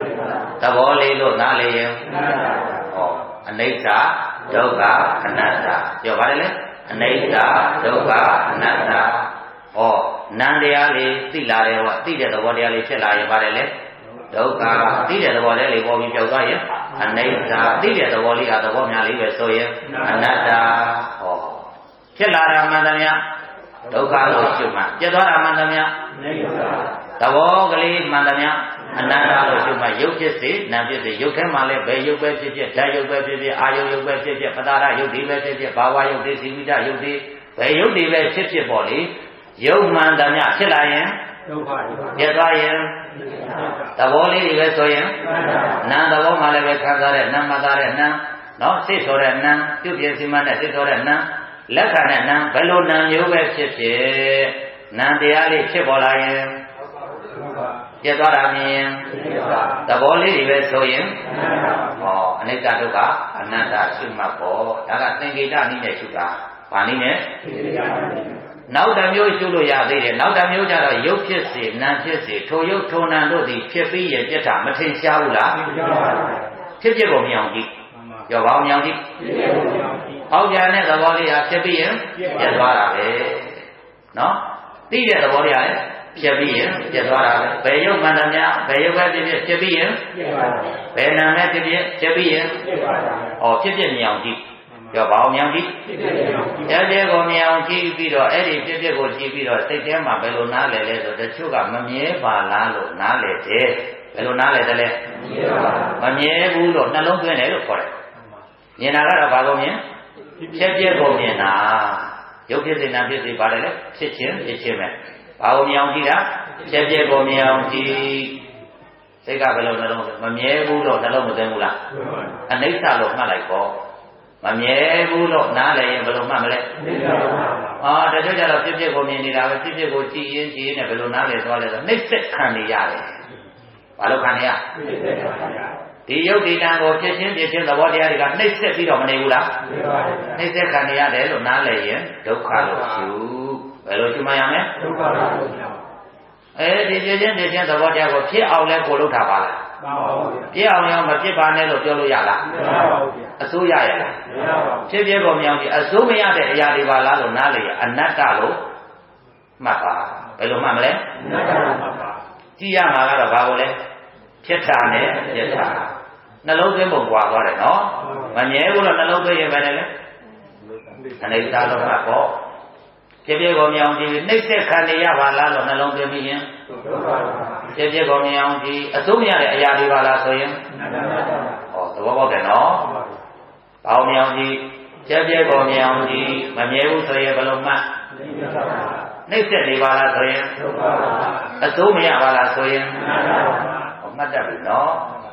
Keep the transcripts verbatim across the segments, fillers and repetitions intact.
သဘောလေးလို့နားလေရင်ဟောအနိစ္စဒုက္ခအနတ္တပြောပါတယ်လေအနိစ္စဒုက္ခအနတ္တဟောနံတရားလေးသိလာတယ်ဟောသိတဲ့သဘောတရားလေးဖြစ်လာရင်ပါတယ်လေဒုက္ခသိတဲ့သဘောလေးလေးပေါ်ပြီးပြောက်သွားရင်အနိစ္စသိတဲ့သဘောလေးဟာသဘောများလေးပဲဆိုရင်အနတ္တဟောဖြစ်လာတာမှန်သမျှဒုက္ခလို့ရှုမှပြတ်သွားတာမှန်သမျှသဘောကလေးမှန်သမျှအနတ္တလို့ရှုမှရုပ်ဖြစ်စေနာမ်ဖြစ်စေရုပ်ထဲမှာလည်းဘယ်ရုပ်ပဲဖြစ်ဖြစ်ဓာတ်ရုပ်ပဲဖြစ်ဖြစ်အာယုရုပ်ပဲဖြစ်ဖြစ်ပတာရရုပ်ဒီပဲဖြစ်ဖြစ်ဘာဝရုပ်ဒီစီဝိတရုပ်ဒီဘယ်ရုပ်ဒီပဲဖြစ်ဖြစ်ပေါ့လေရုပ်မှန်သမျှဖြစ်လာရင်ဒုက္ခပြတ်သွားရင်သဘောလေးတွေပဲဆိုရင်နာမ်သဘောမှလည်းပဲခံစားတဲ့နာမ်မှသာတဲ့နာမ်နော်စိတ်ဆိုတဲ့နာမ်ပြုပြစီမံတဲ့စိတ်ဆိုတဲ့နာမ်လက်ခံတဲ့နာမ်ဘယ်လိုနာမ်မျိုးပဲဖြစ်ဖြစ်နာမ်တရားလေးဖြစ်ပေါ်လာရင်ပြတ်သွားတာမြင်သဘောလေးတွေပဲဆိုရင်ဟောအနိစ္စဒုက္ခအနတ္တရှုမှတ်ပေါ့ဒါကသင်္ကေတနည်းနဲ့ရှုတာဘာနည်းနဲ့နောက်တစ်မျိုးရှုလို့ရသေးတယ်နောက်တစ်မျိုးကျတော့ရုပ်ဖြစ်စေနာမ်ဖြစ်စေထိုရုပ်ထိုနာမ်တို့သည်ဖြစ်ပြီးရင်ပြတ်တာမထင်ရှားဘူးလားဖြစ်ဖြစ်ပုံမြောင်ကြည့်ပြောပါအောင်မြောင်ကြည့်ဟောပြန်တဲ့သဘောလေးဟာဖြစ်ပြီးရင်ပြတ်သွားတာပဲနော်သိတဲ့သဘောလေးဟာလည်းဖြစ်ပြီးရင်ပြတ်သွားတာပဲဘယ်ရုပ်မှန်သမျှဘယ်ရုပ်ပဲဖြစ်ဖြစ်ဖြစ်ပြီးရင်ဘယ်နာမ်ပဲဖြစ်ဖြစ်ဖြစ်ပြီးရင်ဟောဖြစ်ဖြစ်မြောင်ကြည့်ပြောပါအောင်မြောင်ကြည့်ရဲ့တဲ့ကိုမြောင်ကြည့်ပြီးတော့အဲ့ဒီဖြစ်ဖြစ်ကိုကြည့်ပြီးတော့စိတ်ထဲမှာဘယ်လိုနားလဲလဲဆိုတချို့ကမမြဲပါလားလို့နားလဲတယ်ဘယ်လိုနားလဲတယ်လဲမမြဲဘူးလို့နှလုံးသွင်းတယ်လို့ခေါ်တယ်မြင်တာကတော့ဘာလို့မြင်ဖြစ်ဖြစ်ကိုမြင်တာရုပ်ဖြစ်စေနာဖြစ်စေပါတယ်လေဖြစ်ခြင်းဖြစ်ခြင်းပဲဘာကိုမြောင်ကြည့်တာဖြစ်ဖြစ်ကိုမြောင်ကြည့်စိတ်ကဘယ်လိုနှလုံးမမြဲဘူးလို့နှလုံးမသွင်းဘူးလားအနိစ္စလို့မှတ်လိုက်ပေါ့မမြဲဘူးလို့နားလည်ရင်ဘယ်လိုမှတ်မလဲအော်တချို့ကျတော့ဖြစ်ဖြစ်ကိုမြင်နေတာပဲဖြစ်ဖြစ်ကိုကြည့်ရင်ကြည့်ရင်ဘယ်လိုနားလည်သွားလဲဆိုနှိမ့်ဆက်ခံနေရတယ်ဘာလို့ခံနေရဒီယုတ်ဒီတံကိုဖြစ်ချင်းဖြစ်ချင်းသဘောတရားတွေကနှိမ့်ဆက်ပြီးတော့မနေဘူးလားနှိမ့်ဆက်ခံနေရတယ်လို့နားလည်ရင်ဒုက္ခလို့ရှုဘယ်လိုရှုမှရမလဲဒုက္ခလို့ရှုအဲဒီဖြစ်ချင်းဖြစ်ချင်းသဘောတရားကိုဖြစ်အောင်လဲကိုလုပ်တာပါလားမှန်ပါဘူးပြည့်အောင်ရောမဖြစ်ပါနဲ့လို့ပြောလို့ရလားမရပါဘူးအစိုးရရလားမရပါဘူးဖြစ်ဖြစ်ကုန်မြောင်ပြီးအစိုးမရတဲ့အရာတွေပါလားလို့နားလေအနတ္တလို့မှတ်ပါဘယ်လိုမှတ်မလဲအနတ္တလို့မှတ်ပါကြည့်ရမှာကတော့ဘာကိုလဲဖြစ်တာနဲ့ပြက်တာနှလုံးသွင်းပုံကွာသွားတယ်နော်မမြဲဘူးလို့နှလုံးသွင်းရင်ပဲလေအနိစ္စလို့မှတ်ပေါ့ဖြစ်ဖြစ်ကုန်မြောင်ပြီးနှိမ့်ဆက်ခံနေရပါလားလို့နှလုံးသွင်းပြီးရင်ဖြစ်ဖြစ်ကုန်မြောင်ပြီးအစိုးမရတဲ့အရာတွေပါလားဆိုရင်ဟောသဘောပေါက်တယ်နော်ဘောင်မြောင်ပြီးဖြစ်ဖြစ်ကုန်မြောင်ပြီးမမြဲဘူးဆိုရင်ဘယ်လိုမှနှိမ့်ဆက်နေပါလားဆိုရင်အစိုးမရပါလားဆိုရင်ဟောမှတ်တတ်ပြီနော်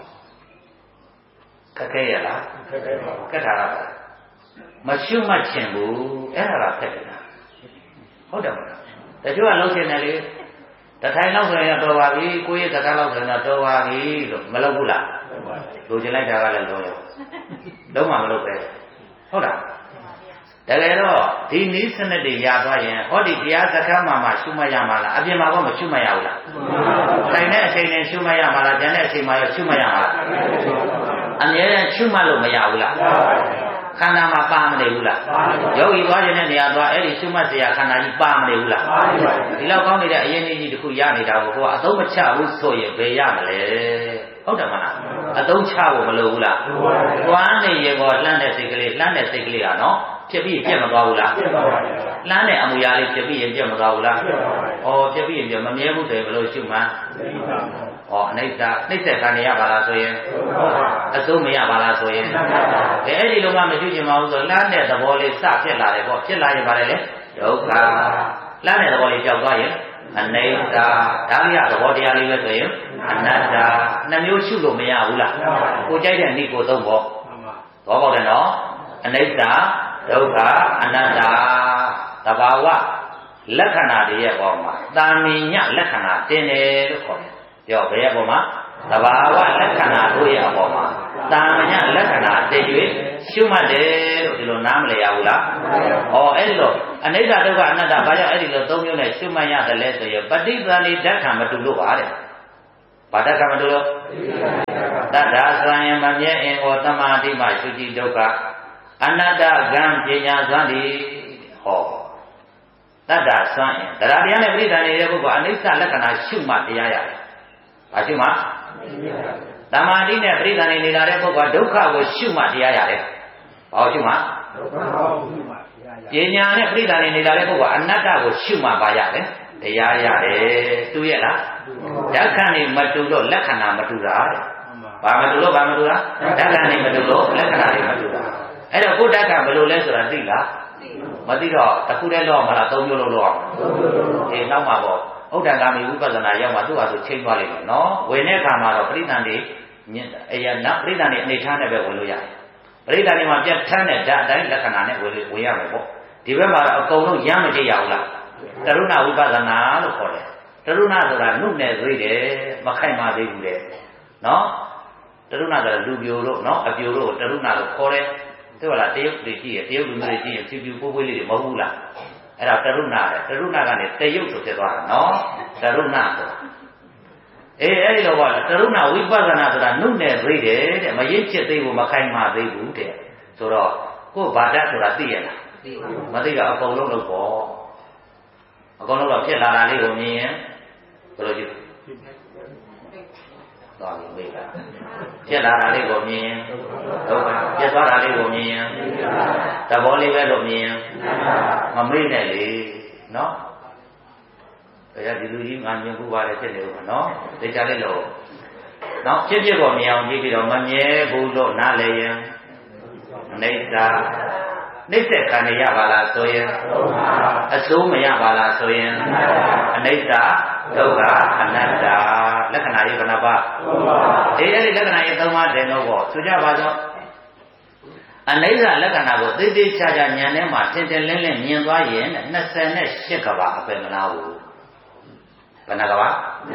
ခက်ခဲရလားခက်ခဲပါဘူးခက်တာလားမရှုမှတ်ချင်ဘူးအဲ့ဒါကခက်တယ်ဟုတ်တယ်မလားတချို့ကလုံးချင်တယ်လေတထိုင်လောက်ဆိုရင်တော့ပါပြီကိုယ့်ရဲ့တကားလောက်ဆိုရင်တော့ပါပြီလို့မလုပ်ဘူးလားလိုချင်လိုက်တာကလည်းလုံးရောလုံးမှမလုပ်ပဲဟုတ်လားတကယ်တော့ဒီနည်းစနစ်တွေရသွားရင်ဟောဒီတရားစခန်းမှာမှရှုမှတ်ရမှာလားအပြင်မှာတော့မရှုမှတ်ရဘူးလားတိုင်တဲ့အချိန်နဲ့ရှုမှတ်ရမှာလားကျန်တဲ့အချိန်မှာရောရှုမှတ်ရမှာလားအမြဲတမ်းရှုမှတ်လို့မရဘူးလားခန္ဓာမှာပါမနေဘူးလားယောဂီသွားခြင်းတဲ့နေရာသွားအဲ့ဒီရှုမှတ်စရာခန္ဓာကြီးပါမနေဘူးလားဒီလောက်ကောင်းနေတဲ့အရင်ကြီးတစ်ခုရနေတာကိုကိုကအသုံးမချဘူးဆိုရင်ဘယ်ရမလဲဟုတ်တယ်မလားအသုံးချဖို့မလိုဘူးလားသွားနေရေပေါ်လှမ်းတဲ့စိတ်ကလေးလှမ်းတဲ့စိတ်ကလေးကနော်ဖြစ်ပြီးပြတ်မသွားဘူးလားပြတ်သွားပါဘူးလှမ်းတဲ့အမူအရာလေးဖြစ်ပြီးရင်ပြတ်မသွားဘူးလားပြတ်သွားပါဘူးဩဖြစ်ပြီးရင်ပြတ်မမြဲဘူးဆိုရင်ဘယ်လိုရှုမှန်းဩအနိစ္စနှိမ့်ဆက်ခံရပါလားဆိုရင်အစိုးမရပါလားဆိုရင်ဘယ်အဲ့ဒီလိုမှမရှုချင်ပါဘူးဆိုလှမ်းတဲ့သဘောလေးစဖြစ်လာတယ်ပေါ့ဖြစ်လာရင်ပါလေဒုက္ခလှမ်းတဲ့သဘောလေးကြောက်သွားရင်အနိစ္စဒါလေးကသဘောတရားလေးပဲဆိုရင်အနတ္တနှမျိုးရှုလို့မရဘူးလားကိုကြိုက်တဲ့နေ့ကိုသုံးပေါ့သဘောပေါက်တယ်နော်အနိစ္စဒုက္ခအနတ္တသဘာဝလက္ခဏာတွေရဲ့ပေါ်မှာတာမင်ညလက္ခဏာတင်တယ်လို့ခေါ်တယ်ပြောဘယ်ရဲ့ပေါ်မှာသဘာဝလက္ခဏာတို့ရဲ့အပေါ်မှာတာမင်ညလက္ခဏာတည်၍ရှုမှတ်တယ်လို့ဒီလိုနားမလည်ရဘူးလားဩအဲ့ဒီလိုအနိစ္စဒုက္ခအနတ္တဘာကြောင့်အဲ့ဒီလိုသုံးမျိုးနဲ့ရှုမှတ်ရတယ်လဲဆိုရင်ပဋိသန္ဓေဓာတ်ခံမတူလို့ပါတဲ့ဘာဓာတ်ခံမတူလို့တတ္ထာစွမ်းရင်မမြဲအင်ကိုသမာဓိမှရှုကြည့်ဒုက္ခအနတ္တကံပညာစွမ်းသည်ဟောတတ္ထာစွမ်းရင်တရားတရားနဲ့ပြိဋ္ဌာန်နေတဲ့ပုဂ္ဂိုလ်အနိစ္စလက္ခဏာရှုမှတရားရတယ်။ဘာရှုမှသမာဓိနဲ့ပြိဋ္ဌာန်နေလာတဲ့ပုဂ္ဂိုလ်ဒုက္ခကိုရှုမှတရားရတယ်။ဘာရှုမှဒုက္ခကိုရှုမှတရားပညာနဲ့ပြိဋ္ဌာန်နေလာတဲ့ပုဂ္ဂိုလ်အနတ္တကိုရှုမှပါရတယ်။တရားရတယ်တူရဲ့လားဓက္ခဏီမတူလို့လက္ခဏာမတူတာတဲ့ဘာမတူလို့ဘာမတူတာဓက္ခဏီမတူလို့လက္ခဏာတွေမတူတာအဲ့တော့ကိုယ်ဓက္ခဘယ်လိုလဲဆိုတာသိလားမသိတော့တခုတည်းတော့မလားသုံးမျိုးလို့တော့အေးနောက်မှာပေါ့ဥဒ္ဒကာမီဝိပဿနာရောက်မှသူ့ဟာသူချိန်သွားလိမ့်မယ်နော်ဝင်တဲ့အခါမှာတော့ပရိသန်တွေအရာနာပရိသန်တွေအနေထားနဲ့ပဲဝင်လို့ရတယ်ပရိသန်တွေမှာပြတ်ထမ်းတဲ့ဓာတ်အတိုင်းလက္ခဏာနဲ့ဝင်ဝင်ရမယ်ပေါ့ဒီဘက်မှာတော့အကုန်လုံးရမ်းမကြည့်ရဘူးလားတရုဏဝိပဿနာလို့ခေါ်တယ်တရုဏဆိုတာနှုတ်နဲ့သေးတယ်မခိုင်မာသေးဘူးလေနော်တရုဏဆိုတာလူပြိုတို့နော်အပြိုတို့တရုဏလို့ခေါ်တယ်သို့လားတရုတ်တွေကြည့်ရတရုတ်လူမျိုးတွေကြည့်ရင်ဖြူဖြူပိုးပိုးလေးတွေမဟုတ်ဘူးလားအဲ့ဒါတရုဏတဲ့တရုဏကနေတရုတ်ဆိုဖြစ်သွားတာနော်တရုဏဆိုတာအေးအဲ့ဒီလိုကတရုဏဝိပဿနာဆိုတာနှုတ်နဲ့သေးတယ်တဲ့မရင့်ချစ်သေးဘူးမခိုင်မာသေးဘူးတဲ့ဆိုတော့ကိုယ်ဗာဒဆိုတာသိရလားမသိတော့အကုန်လုံးလို့ပေါ့အကုန်လုံးတော့ဖြစ်လာတာလေးကိုမြင်ရင်ဘယ်လိုကြည့်သွားပြီမေးတာဖြစ်လာတာလေးကိုမြင်ရင်ဒုက္ခပြတ်သွားတာလေးကိုမြင်ရင်သဘောလေးပဲလို့မြင်ရင်မမေ့နဲ့လေနော်တရားဒီလူကြီးငါမြင်ခုပါလေဖြစ်နေဦးမှာနော်သိကြလေးလို့နော်ဖြစ်ဖြစ်ကိုမြင်အောင်ကြည့်ပြီးတော့မမြဲဘူးလို့နားလေရင်အိဋ္ဌာနှိစ္စခံရပါလားဆိုရင်အစိုးမရပါလားဆိုရင်အနိစ္စဒုက္ခအနတ္တလက္ခဏာရေးဘယ်နှပါအေးအဲ့ဒီလက္ခဏာရေးသုံးပါးတယ်လို့ပေါ့ဆိုကြပါစို့အနိစ္စလက္ခဏာကိုသိသိချာချာဉာဏ်ထဲမှာထင်ထင်လင်းလင်းမြင်သွားရင်နှစ်ဆယ်ရှစ်ကဘာအပယ်မလားဘူးဘယ်နှကဘာ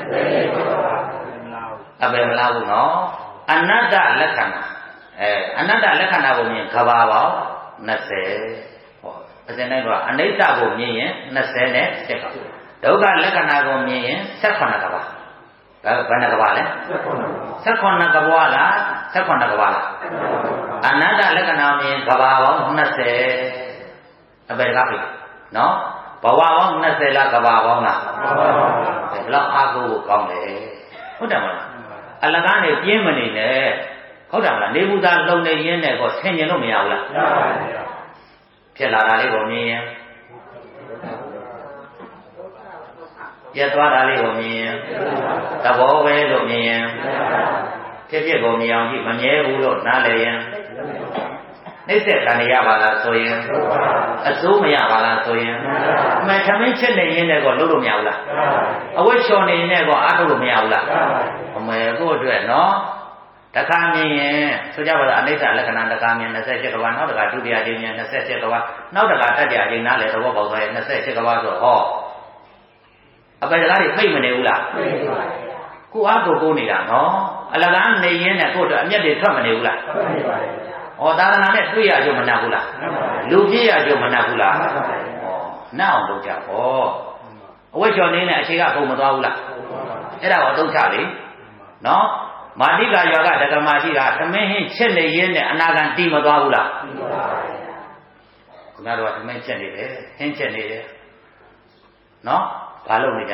အပယ်မလားဘူးနော်အနတ္တလက္ခဏာအဲအနတ္တလက္ခဏာကိုမြင်ကဘာပါနှစ်ဆယ်ဟောအစဉ်တိုင်းကအနိစ္စကိုမြင်ရင်နှစ်ဆယ်နဲ့ရှစ်ကဒုက္ခလက္ခဏာကိုမြင်ရင်ဆယ့်ခုနှစ်ကဘာဘယ်နှကဘာလဲဆယ့်ခုနှစ်ကဘာလားဆယ့်ခုနှစ်ကဘာလားအနတ္တလက္ခဏာမြင်ကဘာပေါင်းနှစ်ဆယ်အပယ်ကပြီနော်ဘဝပေါင်းနှစ်ဆယ်လားကဘာပေါင်းလားဘယ်လောက်အားကိုးကောင်းလဲဟုတ်တယ်မလားအလကားနေပြင်းမနေနဲ့ဟုတ်တယ်မလားနေဘူးသားလုံနေရင်းနဲ့ကိုဆင်ញင်လို့မရဘူးလားရပါဘူးဖြစ်လာတာလေးကိုမြင်ရင်ပြတ်သွားတာလေးကိုမြင်ရင်သဘောပဲလို့မြင်ရင်ဖြစ်ဖြစ်ကိုမြင်အောင်ကြည့်မမြဲဘူးလို့နားလည်ရင်နှိစ္စခံရပါလားဆိုရင်အစိုးမရပါလားဆိုရင်အမှန်သမင်းချက်နေရင်းနဲ့ကိုလုပ်လို့မရဘူးလားအဝိချော်နေနဲ့ကိုအားထုတ်လို့မရဘူးလားအမေကိုအတွက်နော်တခါမြင်ရင်ဆိုကြပါစို့အနိစ္စလက္ခဏာတခါမြင်နှစ်ဆယ်ရှစ်ကဘာနောက်တခါဒုတိယကြိမ်မြင်နှစ်ဆယ်ရှစ်ကဘာနောက်တခါတတိယကြိမ်နားလေသဘောပေါက်သွားရင်နှစ်ဆယ်ရှစ်ကဘာဆိုဟောအပယ်ကားတွေဖိတ်မနေဘူးလားဖိတ်ပါဘူးကိုအားကိုကိုနေတာနော်အလကားနေရင်းနဲ့ကိုတော့အမျက်တွေထွက်မနေဘူးလားထွက်နေပါဘူးဩသာသနာနဲ့တွေ့ရကြမနှက်ဘူးလားလူပြည့်ရကြမနှက်ဘူးလားဩနှက်အောင်လုပ်ကြပေါ့အဝိချော်နေနဲ့အခြေကပုံမသွားဘူးလားအဲ့ဒါကိုအသုံးချလေနော်မာတိကရွာကတက္ကမရှိကသမင်းဟင်းချက်နေရင်းနဲ့အနာဂံတီးမသွားဘူးလားတီးပါပါခင်ဗျားတို့ကသမင်းချက်နေတယ်ဟင်းချက်နေတယ်နော်ဘာလုပ်နေကြ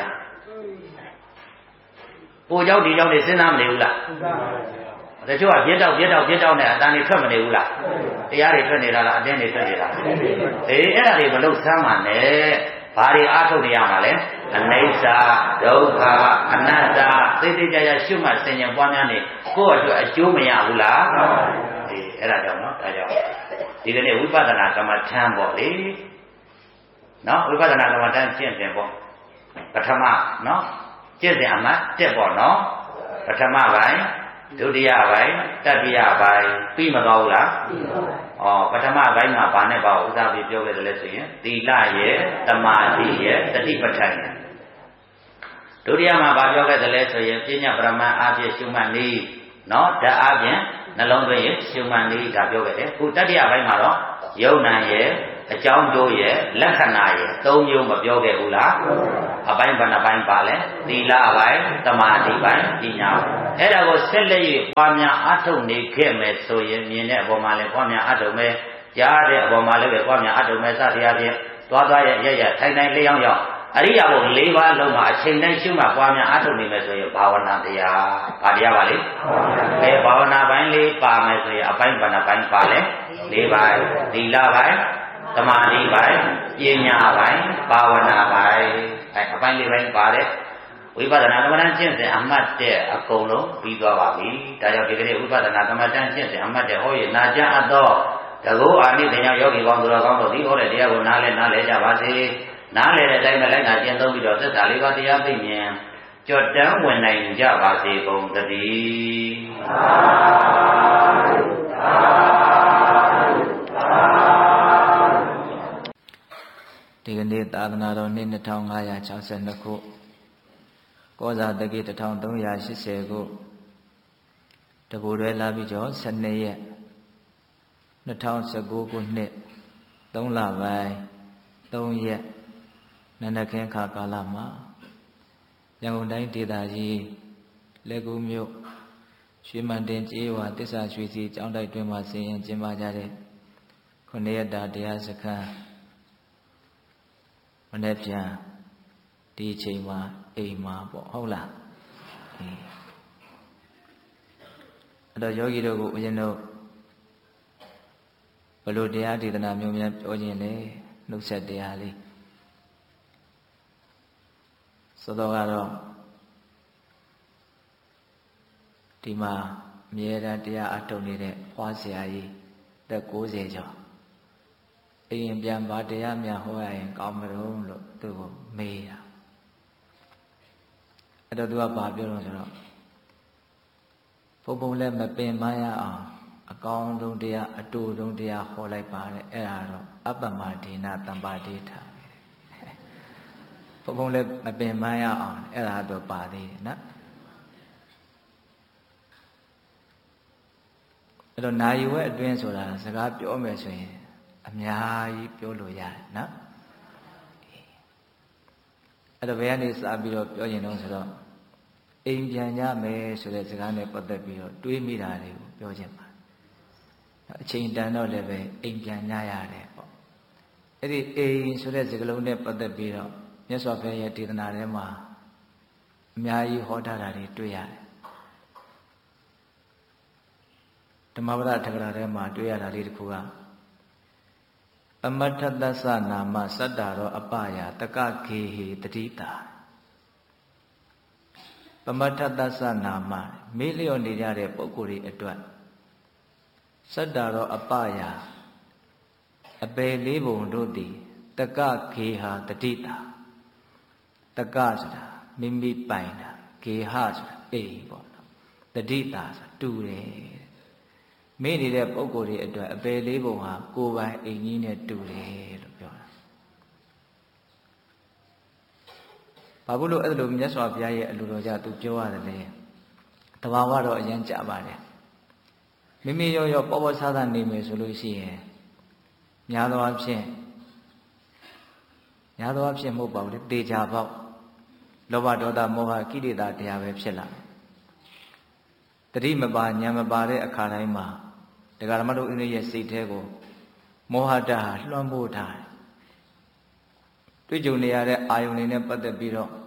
ကိုเจ้าဒီเจ้าနေစဉ်းစားမနေဘူးလားတချို့ကပြက်တောက်ပြက်တောက်ပြက်တောက်နဲ့အတန်တွေထွက်မနေဘူးလားတရားတွေထွက်နေတာလားအတင်းတွေထွက်နေတာအေးအဲ့ဒါတွေမလုပ်စမ်းပါနဲ့ဘာတွေအားထုတ်နေရမှာလဲအနိစ္စဒုက္ခအနတ္တသိသိကြရရှုမှတ်ဆင်ញံပွားများနေကိုယ့်အတွက်အကျိုးမရဘူးလားအေးအဲ့ဒါကြောင့်နော်ဒါကြောင့်ဒီကနေ့ဝိပဿနာကမ္မထမ်းပေါ့လေနော်ဝိပဿနာကမ္မထမ်းကျင့်တယ်ပေါ့ပထမနော်ကျင့်စဉ်အမှတ်တက်ပေါ့နော်ပထမပိုင်းဒုတိယပိုင်းတတိယပိုင်းပြီးမသွားဘူးလားပြီးပါဘူးဩပထမပိုင်းမှာဘာနဲ့ပါဥစားပြီးပြောခဲ့တယ်လဲဆိုရင်သီလရဲ့သမာဓိရဲ့တတိပဋ္ဌာန်ရဲ့ဒုတိယမှာဘာပြောခဲ့တယ်လဲဆိုရင်ပညာပရမတ်အပြည့်ရှုမှတ်နည်းနော်ဓာတ်အပြင်နှလုံးသွင်းရဲ့ရှုမှတ်နည်းဒါပြောခဲ့တယ်ခုတတိယပိုင်းမှာတော့ယုံနာရဲ့အကြောင်းကျိုးရဲ့လက္ခဏာရဲ့သုံးမျိုးမပြောခဲ့ဘူးလားအပိုင်းဘာနှပိုင်းပါလဲသီလပိုင်းတမာတိပိုင်းပညာအဲ့ဒါကိုဆက်လက်၍ပွားများအထုတ်နေခဲ့မယ်ဆိုရင်မြင်တဲ့အပေါ်မှာလည်းပွားများအထုတ်မယ်ကြားတဲ့အပေါ်မှာလည်းပဲပွားများအထုတ်မယ်စသည်အပြင်သွားသွားရရရထိုင်ထိုင်လျောင်းလျောင်းအရိယာဘု၄ပါးလုံးမှာအချိန်တိုင်းရှုမှပွားများအထုတ်နေမယ်ဆိုရင်ဘာဝနာတရားဘာတရားပါလဲဘယ်ဘာဝနာပိုင်းလေးပါမယ်ဆိုရင်အပိုင်းဘာနှပိုင်းပါလဲ၄ပိုင်းသီလပိုင်းသမာဓိပိုင်းပညာပိုင်းဘာဝနာပိုင်းအဲအပိုင်းလေးပိုင်းပါတဲ့ဝိပဿနာကမ္မဋ္ဌာန်းကျင့်စဉ်အမှတ်တဲ့အကုန်လုံးပြီးသွားပါပြီဒါကြောင့်ဒီကနေ့ဝိပဿနာကမ္မဋ္ဌာန်းကျင့်စဉ်အမှတ်တဲ့ဟောရနာကြအပ်သောတကုအာနိသင်ယောဂီကောင်းသူတော်ကောင်းတို့ဒီဟောတဲ့တရားကိုနားလဲနားလဲကြပါစေနားလဲတဲ့အတိုင်းပဲလိုက်နာကျင့်သုံးပြီးတော့သက်သာလေးပါးတရားသိမြင်ကြော့တန်းဝင်နိုင်ကြပါစေကုန်သတည်းဒီကနေ့သာသနာတော်နှစ်နှစ်ထောင်ငါးရာခြောက်ဆယ်နှစ်ခုကောဇာတကိတစ်ထောင်သုံးရာရှစ်ဆယ်ခုတပူတွဲလာပြီးကျော်ဆယ်နှစ်ရက်နှစ်ထောင်ဆယ်ကိုခုနှစ်သုံးလပိုင်းသုံးရက်နန္ဒခင်းခါကာလမှာရန်ကုန်တိုင်းဒေသကြီးလက်ကူမြို့ရွှေမန်တင်ကျေးဝါတစ္ဆာရွှေစီကျောင်းတိုက်တွင်မှာဆင်ရင်ကျင်းပကြတဲ့ခုနှစ်ရက်တာတရားစခန်းမနေ့ပြန်ဒီအချိန်မှာအိမ်မှာပေါ့ဟုတ်လားအဲ့တော့ယောဂီတို့ကိုဦးဇင်းတို့ဘလို့တရားဒေသနာမျိုးများပြောခြင်းလဲနှုတ်ဆက်တရားလေးဆိုတော့ကတော့ဒီမှာအမြဲတမ်းတရားအထုတ်နေတဲ့ဖွားဆရာကြီးတက်ကိုးဆယ်ကျော်အိမ်ပြန်ပါတရားများဟောရရင်ကောင်းမလို့လို့သူ့ကိုမေးတာအဲ့တော့သူကဘာပြောလို့ဆိုတော့ဘုံဘုံလည်းမပင်မရအောင်အကောင်းဆုံးတရားအတူဆုံးတရားဟောလိုက်ပါတယ်အဲ့ဒါတော့အပ္ပမဒေနတမ္ပါဒိဋ္ဌာဘုံဘုံလည်းမပင်မရအောင်အဲ့ဒါတော့ပါသေးတယ်နော်အဲ့တော့နာယီဝဲအတွင်းဆိုတာစကားပြောမယ်ဆိုရင်အများကြီးပြောလို့ရတယ်နော်အဲ့တော့ဘယ်ကနေစပြီးတော့ပြောရင်တော့ဆိုတော့အိမ်ပြန်ကြမယ်ဆိုတဲ့စကားနဲ့ပတ်သက်ပြီးတော့တွေးမိတာတွေကိုပြောခြင်းပါအချိန်တန်တော့လည်းပဲအိမ်ပြန်ကြရတယ်ပေါ့အဲ့ဒီအိမ်ဆိုတဲ့စကားလုံးနဲ့ပတ်သက်ပြီးတော့မြတ်စွာဘုရားရဲ့ဒေသနာထဲမှာအများကြီးဟောထားတာတွေတွေ့ရတယ်ဓမ္မပဒထက္ကရာထဲမှာတွေ့ရတာလေးတစ်ခုကအမထသစ္စနာမစတ္တာရောအပယတကခေဟိတတိတာပမထသစ္စနာမမေးလျော့နေကြတဲ့ပုဂ္ဂိုလ်တွေအတွက်စတ္တာရောအပယအပေလေးပုံတို့သည်တကခေဟာတတိတာတကဆိုတာမိမိပိုင်တာခေဟဆိုတာအိမ်ပေါ့နော်တတိတာဆိုတာတူတယ်မေ့နေတဲ့ပုဂ္ဂိုလ်တွေအတွက်အပေလေးပုံဟာကိုယ်ပိုင်အိမ်ကြီးနဲ့တူတယ်လို့ပြောတာဘာဖြစ်လို့အဲ့လိုမြတ်စွာဘုရားရဲ့အလိုတော်ကြသူပြောရတယ်လဲတဘာဝတော့အရင်ကြပါတယ်မိမိရောရောပေါ်ပေါ်ဆားဆားနေမယ်ဆိုလို့ရှိရင်များသောအားဖြင့်များသောအားဖြင့်မဟုတ်ပါဘူးလေတေချာပေါက်လောဘဒေါသမောဟကိလေသာတရားပဲဖြစ်လာတတိမပါဉာဏ်မပါတဲ့အခါတိုင်းမှာဒကာဓမ္မတို့အင်းရဲ့စိတ်ထဲကိုမောဟတဟာလွှမ်းမိုးထားတယ်တွေ့ကြုံနေရတဲ့အာယုန်တွေနဲ့ပတ်သက်ပြီးတော့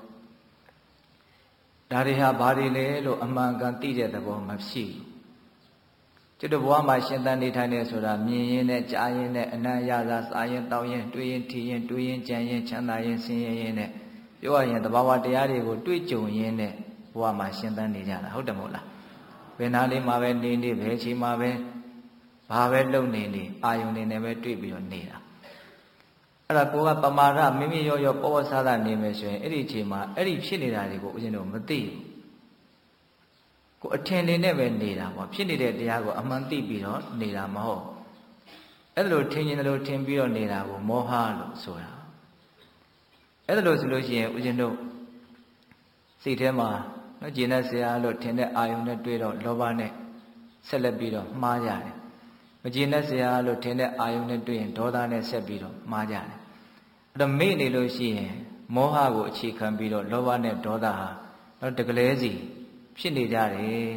ဒါတွေဟာဘာတွေလဲလို့အမှန်ကန်သိတဲ့သဘောမရှိဘူးကျွတ်တဘဝမှာရှင်သန်နေထိုင်နေဆိုတာမြင်ရင်နဲ့ကြားရင်နဲ့အနံ့ရသာစားရင်တောင်းရင်တွေးရင်ထီရင်တွေးရင်ကြံရင်ချမ်းသာရင်ဆင်းရဲရင်နဲ့ပြောရရင်သဘာဝတရားတွေကိုတွေ့ကြုံရင်းနဲ့ဘဝမှာရှင်သန်နေကြတာဟုတ်တယ်မဟုတ်လားဘယ်နာလေးမှာပဲနေနေဘယ်ချိန်မှာပဲဘာပဲလုပ်နေနေအာယုန်နေနဲ့ပဲတွေ့ပြီးတော့နေတာအဲ့ဒါကိုကပမာဒမိမိရောရောပေါ်ပေါ်ဆားဆားနေမယ်ဆိုရင်အဲ့ဒီအချိန်မှာအဲ့ဒီဖြစ်နေတာတွေကိုဦးဇင်းတို့မသိဘူးကိုအထင်လေးနဲ့ပဲနေတာပေါ့ဖြစ်နေတဲ့တရားကိုအမှန်သိပြီးတော့နေတာမဟုတ်အဲ့ဒါလိုထင်ရင်လို့ထင်ပြီးတော့နေတာကိုမောဟလို့ဆိုတာအဲ့ဒါလို့ဆိုလို့ရှိရင်ဦးဇင်းတို့စိတ်ထဲမှာနော်ကျင်တဲ့ဆရာလို့ထင်တဲ့အာယုန်နဲ့တွေ့တော့လောဘနဲ့ဆက်လက်ပြီးတော့မှားရတယ်မကျင်တဲ့ဆရာလို့ထင်တဲ့အာယုန်နဲ့တွေ့ရင်ဒေါသနဲ့ဆက်ပြီးတော့မှားကြတယ်အဲ့တော့မေ့နေလို့ရှိရင်မောဟကိုအခြေခံပြီးတော့လောဘနဲ့ဒေါသဟာတော့တကယ်စီဖြစ်နေကြတယ်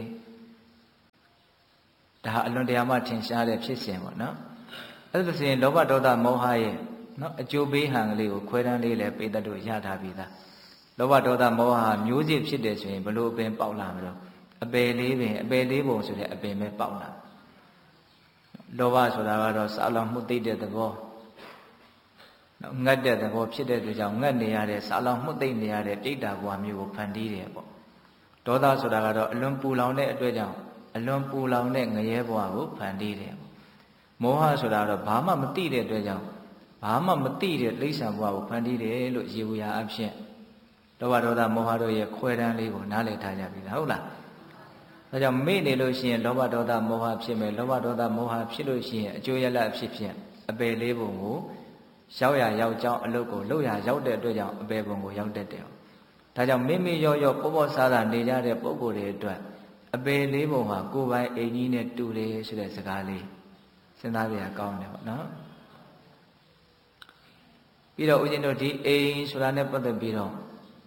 ဒါဟာအလွန်တရာမှထင်ရှားတဲ့ဖြစ်စဉ်ပေါ့နော်အဲ့ဒါဆိုရင်လောဘဒေါသမောဟရဲ့နော်အကျိုးပေးဟန်ကလေးကိုခွဲတန်းလေးလည်းပိတ္တတို့ရထားပြီးသားလောဘဒေါသမောဟမျိုးစစ်ဖြစ်တယ်ဆိုရင်ဘလို့အပင်ပေါက်လာမလို့အပယ်လေးပင်အပယ်လေးပုံဆိုတဲ့အပင်ပဲပေါက်လာလောဘဆိုတာကတော့စာလောင်မှုသိတဲ့သဘောနော်ငတ်တဲ့သဘောဖြစ်တဲ့အတွက်ကြောင့်ငတ်နေရတဲ့စာလောင်မှုသိနေရတဲ့တိတ်တာဘဝမျိုးကိုဖန်တီးတယ်ပေါ့ဒေါသဆိုတာကတော့အလွန်ပူလောင်တဲ့အတွက်ကြောင့်အလွန်ပူလောင်တဲ့ငရဲဘဝကိုဖန်တီးတယ်မောဟဆိုတာတော့ဘာမှမသိတဲ့အတွက်ကြောင့်ဘာမှမသိတဲ့လိမ့်ဆံဘဝကိုဖန်တီးတယ်လို့ရေဘူးရာအဖြစ်လောဘဒေါသမောဟတို့ရဲ့ခွဲတန်းလေးကိုနားလည်ထားကြပြီလားဟုတ်လားဒါကြောင့်မေ့နေလို့ရှိရင်လောဘဒေါသမောဟဖြစ်မယ်လောဘဒေါသမောဟဖြစ်လို့ရှိရင်အကျိုးရလဒ်အဖြစ်ဖြင့်အပယ်လေးပုံကိုရောက်ရရောက်ကြောင်းအလုပ်ကိုလုပ်ရရောက်တဲ့အတွက်ကြောင့်အပယ်ပုံကိုရောက်တတ်တယ်ဒါကြောင့်မိမိရောရောပေါ့ပေါ့ဆားဆာနေကြတဲ့ပုံကိုယ်တွေအတွက်အပယ်လေးပုံဟာကိုယ်ပိုင်အိမ်ကြီးနဲ့တူတယ်ဆိုတဲ့စကားလေးစဉ်းစားကြရကောင်းတယ်ပေါ့နော်ပြီးတော့ဦးဇင်းတို့ဒီအိမ်ဆိုတာနဲ့ပတ်သက်ပြီးတော့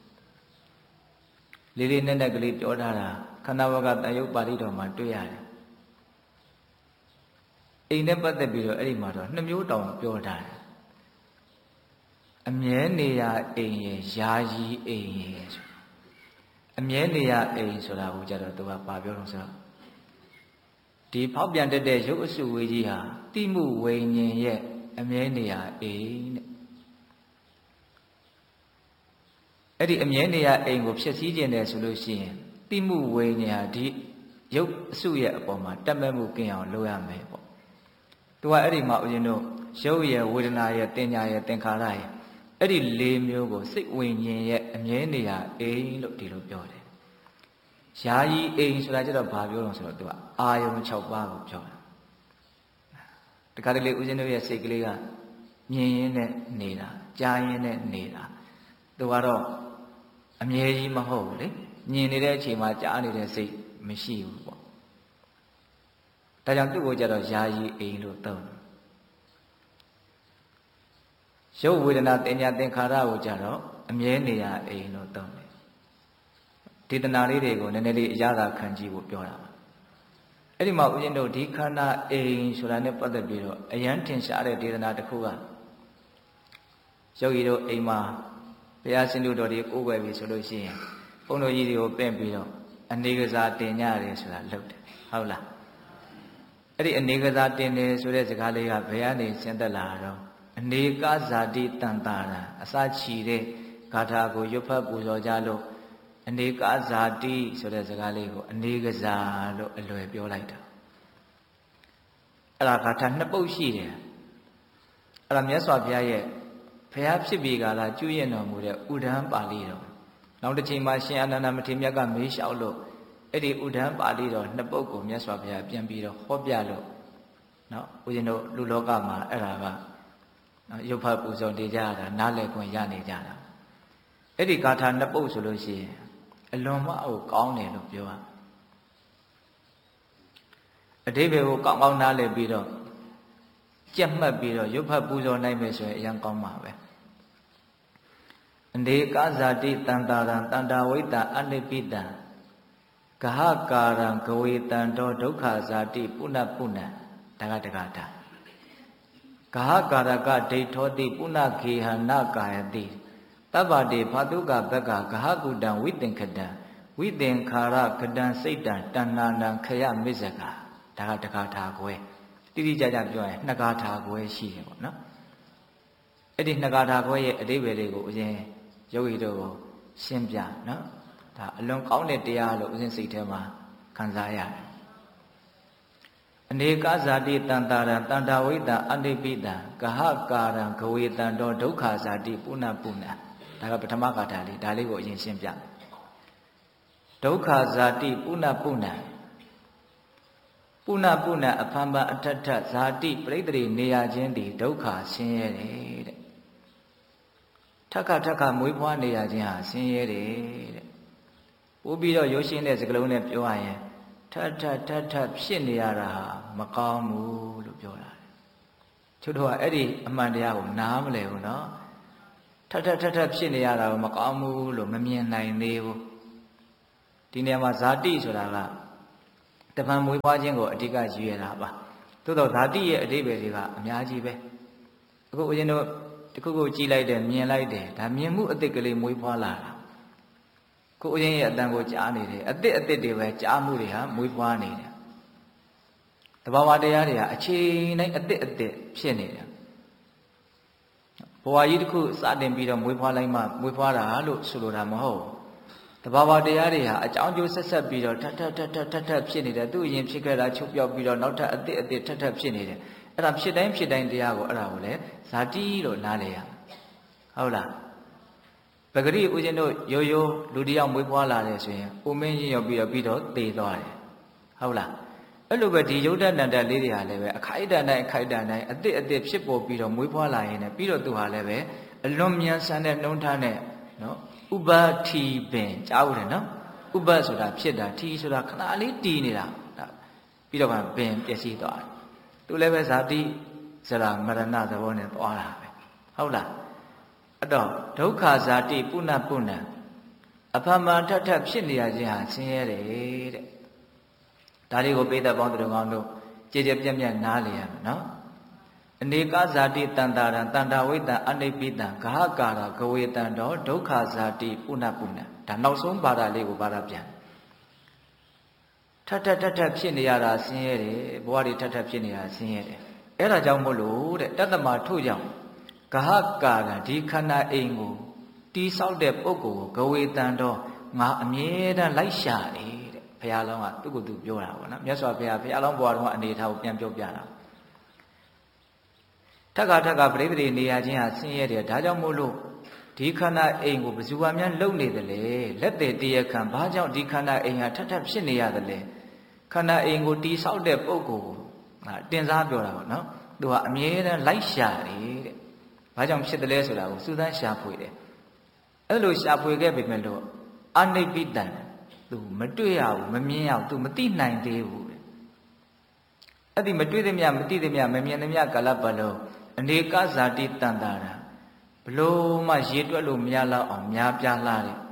လေးလေးနက်နက်ကလေးပြောထားတာခန္ဓာဝကတန်ရုပ်ပါဠိတော်မှာတွေ့ရတယ်အိမ်နဲ့ပတ်သက်ပြီးတော့အဲ့ဒီမှာတော့နှစ်မျိုးတောင်ပြောထားတယ်အမြဲနေရအိမ်ရဲ့ယာယီအိမ်ရဲ့ဆိုအမြဲနေရအိမ်ဆိုတာကိုကြတော့သူကပါပြောတော့ဆိုတော့ဒီဖောက်ပြန်တတ်တဲ့ရုပ်အစုဝေးကြီးဟာတိမှုဝိညာဉ်ရဲ့အမြဲနေရအိမ်တဲ့အဲ့ဒီအမြဲနေရအိမ်ကိုဖြစ်စည်းခြင်းတယ်ဆိုလို့ရှိရင်တိမှုဝိညာဉ်ဟာဒီရုပ်အစုရဲ့အပေါ်မှာတက်မဲ့မှုကင်းအောင်လုပ်ရမယ်ပေါ့သူကအဲ့ဒီမှာဦးဇင်းတို့ရုပ်ရဲ့ဝေဒနာရဲ့တင်ညာရဲ့သင်္ခါရရဲ့အဲ့ဒီလေးမျိုးကိုစိတ်ဝိညာဉ်ရဲ့အမြဲနေရအိမ်လို့ဒီလိုပြောတယ်ယာယီအိမ်ဆိုတာကျတော့ဘာပြောလို့ဆိုတော့သူကအာယုံ၆ပါးကိုပြောတာတခါတလေဦးဇင်းတို့ရဲ့စိတ်ကလေးကမြင်ရင်းနဲ့နေတာကြားရင်းနဲ့နေတာသူကတော့အမြဲကြီးမဟုတ်ဘူးလေမြင်နေတဲ့အချိန်မှာကြားနေတဲ့စိတ်မရှိဘူးပေါ့ဒါကြောင့်သူ့ကိုကြတော့ယာယီအိမ်လို့သုံးတယ်ရုပ်ဝေဒနာတင်ညာသင်္ခါရကိုကြတော့အမြဲနေရအိမ်လို့သုံးတယ်ဒေသနာလေးတွေကိုနည်းနည်းလေးအရသာခံကြည့်ဖို့ပြောတာပါအဲ့ဒီမှာဦးဇင်းတို့ဒီခန္ဓာအိမ်ဆိုတာနဲ့ပတ်သက်ပြီးတော့အယံထင်ရှားတဲ့ဒေသနာတစ်ခုကယောဂီတို့အိမ်မှာဘုရားရှင်တို့တော်တွေကိုးကွယ်ပြီဆိုလို့ရှိရင်ဘုန်းတော်ကြီးတွေကိုပင့်ပြီးတော့အနေကစားတင်ကြရတယ်ဆိုတာလုပ်တယ်ဟုတ်လားအဲ့ဒီအနေကစားတင်တယ်ဆိုတဲ့စကားလေးကဘယ်ကနေဆင်းသက်လာတော့အနေကဇာတိတန်တာရာအစချီတဲ့ဂါထာကိုရွတ်ဖတ်ပူဇော်ကြလို့အနေကဇာတိဆိုတဲ့စကားလေးကိုအနေကစားလို့အလွယ်ပြောလိုက်တာအဲ့ဒါဂါထာနှစ်ပုဒ်ရှိတယ်အဲ့ဒါမြတ်စွာဘုရားရဲ့ဘုရားဖြစ်ပြီးကာလကျွရင်တော်မူတဲ့ဥဒန်းပါဠိတော်နောက်တစ်ချိန်မှာရှင်အာနန္ဒမထေရမြတ်ကမေးလျှောက်လို့အဲ့ဒီဥဒန်းပါဠိတော်နှစ်ပုဒ်ကိုမြတ်စွာဘုရားပြန်ပြီးတော့ဟောပြလို့နော်ဦးဇင်းတို့လူလောကမှာအဲ့ဒါကနော်ရုပ်ဖတ်ပူဇော်နေကြရတာနားလည်ခွင့်ရနေကြတာအဲ့ဒီဂါထာနှစ်ပုဒ်ဆိုလို့ရှိရင်အလွန်မှအကောင်းတယ်လို့ပြောရအဓိပ္ပာယ်ကိုကောင်းကောင်းနားလည်ပြီးတော့ကြက်မှတ်ပြီးတော့ရုပ်ဖတ်ပူဇော်နိုင်မယ်ဆိုရင်အရင်ကောင်းပါပဲအနေကဇာတိတန်တာရံတန္တာဝိတ္တအနိပိတံဂဟကာရံဂဝေတံတောဒုက္ခဇာတိပုဏ္ဏပုဏ္ဏတက္ကတက္ကတာဂဟကာရကဒိဋ္ဌောတိပုဏ္ဏခေဟနကာယတိတဗ္ဗတေဖာတုကဘက္ခဂဟကုတံဝိသင်္ခတံဝိသင်္ခါရကတံစိတ်တံတဏ္ဏနံခယမစ္ဆကဒါကတက္ကထာကွယ်တိတိကျကျပြောရင်နှစ်ဂါထာကွယ်ရှိတယ်ပေါ့နော်အဲ့ဒီနှစ်ဂါထာကွယ်ရဲ့အဓိပ္ပာယ်တွေကိုဦးဇင်းယောဂီတို့ကိုရှင်းပြနော်ဒါအလွန်ကောင်းတဲ့တရားလို့ဦးဇင်းစိတ်ထဲမှာခံစားရတယ်အနေကဇာတိတန်တာရံတန္တာဝိတ္တအနိပိတံဂဟကာရံဂဝေတံတောဒုက္ခဇာတိပုဏ္ဏပုဏ္ဏဒါကပထမဂါထာလေးဒါလေးကိုအရင်ရှင်းပြဒုက္ခဇာတိပုဏ္ဏပုဏ္ဏပုဏ္ဏပုဏ္ဏအဖန်ပန်အထထဇာတိပရိသေနေရခြင်းသည်ဒုက္ခဆင်းရဲတယ်တဲ့ထက်ခါထက်ခါမွေးဖွားနေရခြင်းဟာဆင်းရဲတယ်တဲ့ပို့ပြီးတော့ရုပ်ရှင်းတဲ့စကားလုံးနဲ့ပြောရရင်ထက်ထက်ထက်ထက်ဖြစ်နေရတာဟာမကောင်းဘူးလို့ပြောတာချုပ်တော့အဲ့ဒီအမှန်တရားကိုနားမလဲဘူးနော်ထထထထထဖြစ်နေရတာကိုမကောင်းဘူးလို့မမြင်နိုင်သေးဘူးဒီနေရာမှာဇာတိဆိုတာကတပံမွေးဖွားခြင်းကိုအဓိကရည်ရတာပါသို့တော့ဇာတိရဲ့အဓိပ္ပာယ်တွေကအများကြီးပဲအခုဦးဇင်းတို့တခုခုကြည့်လိုက်တယ်မြင်လိုက်တယ်ဒါမြင်မှုအတိတ်ကလေးမွေးဖွားလာတာခုဦးဇင်းရဲ့အတန်ကိုကြားနေတယ်အတိတ်အတိတ်တွေပဲကြားမှုတွေဟာမွေးဖွားနေတယ်တဘာဝတရားတွေဟာအချိန်တိုင်းအတိတ်အတိတ်ဖြစ်နေတယ်ဘဝကြီးတစ်ခုစတင်ပြီးတော့မွေးဖွားလိုက်မှမွေးဖွားတာလို့ဆိုလိုတာမဟုတ်တဘာဝတရားတွေဟာအကြောင်းကျိုးဆက်ဆက်ပြီးတော့ထထထထထထဖြစ်နေတယ်သူ့အရင်ဖြစ်ခဲ့တာချုပ်ပြောက်ပြီးတော့နောက်ထပ်အတိတ်အတိတ်ထထဖြစ်နေတယ်အဲ့ဒါဖြစ်တိုင်းဖြစ်တိုင်းတရားကိုအဲ့ဒါကိုလေဇာတိလို့နားလေရဟုတ်လားပဂရိဦးဇင်းတို့ရိုးရိုးလူတယောက်မွေးဖွားလာတယ်ဆိုရင်ဥမင်းရင်ရောက်ပြီးတော့ပြီးတော့သေသွားတယ်ဟုတ်လားအဲ့လိုပဲဒီယုတ်တဏ္ဍတ်လေးတွေဟာလည်းပဲအခိုက်အတန့်တိုင်းအခိုက်အတန့်တိုင်းအတိတ်အတိတ်ဖြစ်ပေါ်ပြီးတော့မွေးဖွားလာရင်လည်းပြီးတော့သူဟာလည်းပဲအလွန်မြန်ဆန်တဲ့နှုံးထားနဲ့နော်ဥပထီပင်ကြားဦးတယ်နော်ဥပဆိုတာဖြစ်တာထီဆိုတာခဏလေးတည်နေတာပြီးတော့မှပင်ပျက်စီးသွားတယ်သူလည်းပဲဇာတိဆိုတာမရဏသဘောနဲ့သွားတာပဲဟုတ်လားအဲ့တော့ဒုက္ခဇာတိပုဏ္ဏပုဏ္ဏအဖမထထဖြစ်နေရခြင်းဟာဆင်းရဲတယ်တဲ့ဒါလေးကိုပိဋကပေါင်းသူတော်ကောင်းတို့ကြည်ကြည်ပြတ်ပြတ်နားလည်ရမယ်နော်အနေကဇာတိတန်တာရံတန်တာဝိတ္တအနိပိတံဂဟကာရဂဝေတံတော်ဒုက္ခဇာတိပုဏ္ဏပုဏ္ဏဒါနောက်ဆုံးဘာသာလေးကိုဘာသာပြန်ထထထထဖြစ်နေရတာဆင်းရဲတယ်ဘဝတွေထထဖြစ်နေတာဆင်းရဲတယ်အဲ့ဒါကြောင့်မို့လို့တဲ့တတ္တမထို့ကြောင့်ဂဟကာရဒီခန္ဓာအိမ်ကိုတီးဆောက်တဲ့ပုဂ္ဂိုလ်ကိုဂဝေတံတော်ငါအမြဲတမ်းလိုက်ရှာတယ်တဲ့ဘုရားလောင်းကသူ့ကိုယ်သူပြောတာပေါ့နော်မြတ်စွာဘုရားဘုရားလောင်းဘဝတော်ကအနေထားကိုပြန်ပြောပြတာထက်ကထက်ကပရိသေနေရခြင်းဟာဆင်းရဲတယ်ဒါကြောင့်မို့လို့ဒီခန္ဓာအိမ်ကိုဘယ်သူမှများလုံနေတယ်လေလက်သေးတရားခံဘာကြောင့်ဒီခန္ဓာအိမ်ဟာထပ်ထပ်ဖြစ်နေရတယ်လေခန္ဓာအိမ်ကိုတီးဆောက်တဲ့ပုဂ္ဂိုလ်ဟာတင်စားပြောတာပေါ့နော်သူကအမြဲတမ်းလိုက်ရှာတယ်တဲ့ဘာကြောင့်ဖြစ်တယ်လဲဆိုတာကိုစူးစမ်းရှာဖွေတယ်အဲ့လိုရှာဖွေခဲ့ပေမဲ့လို့အနိဗ္ဗိတံသူမတွေ့ရဘူးမမြင်ရဘူးသူမသိနိုင်သေးဘူးတဲ့အဲ့ဒီမတွေ့သမျှမသိသမျှမမြင်သမျှကာလပတ်လုံးအနေကဇာတိတန်တာရာဘလို့မှရေတွက်လို့မရတော့အောင်များပြားလာတယ်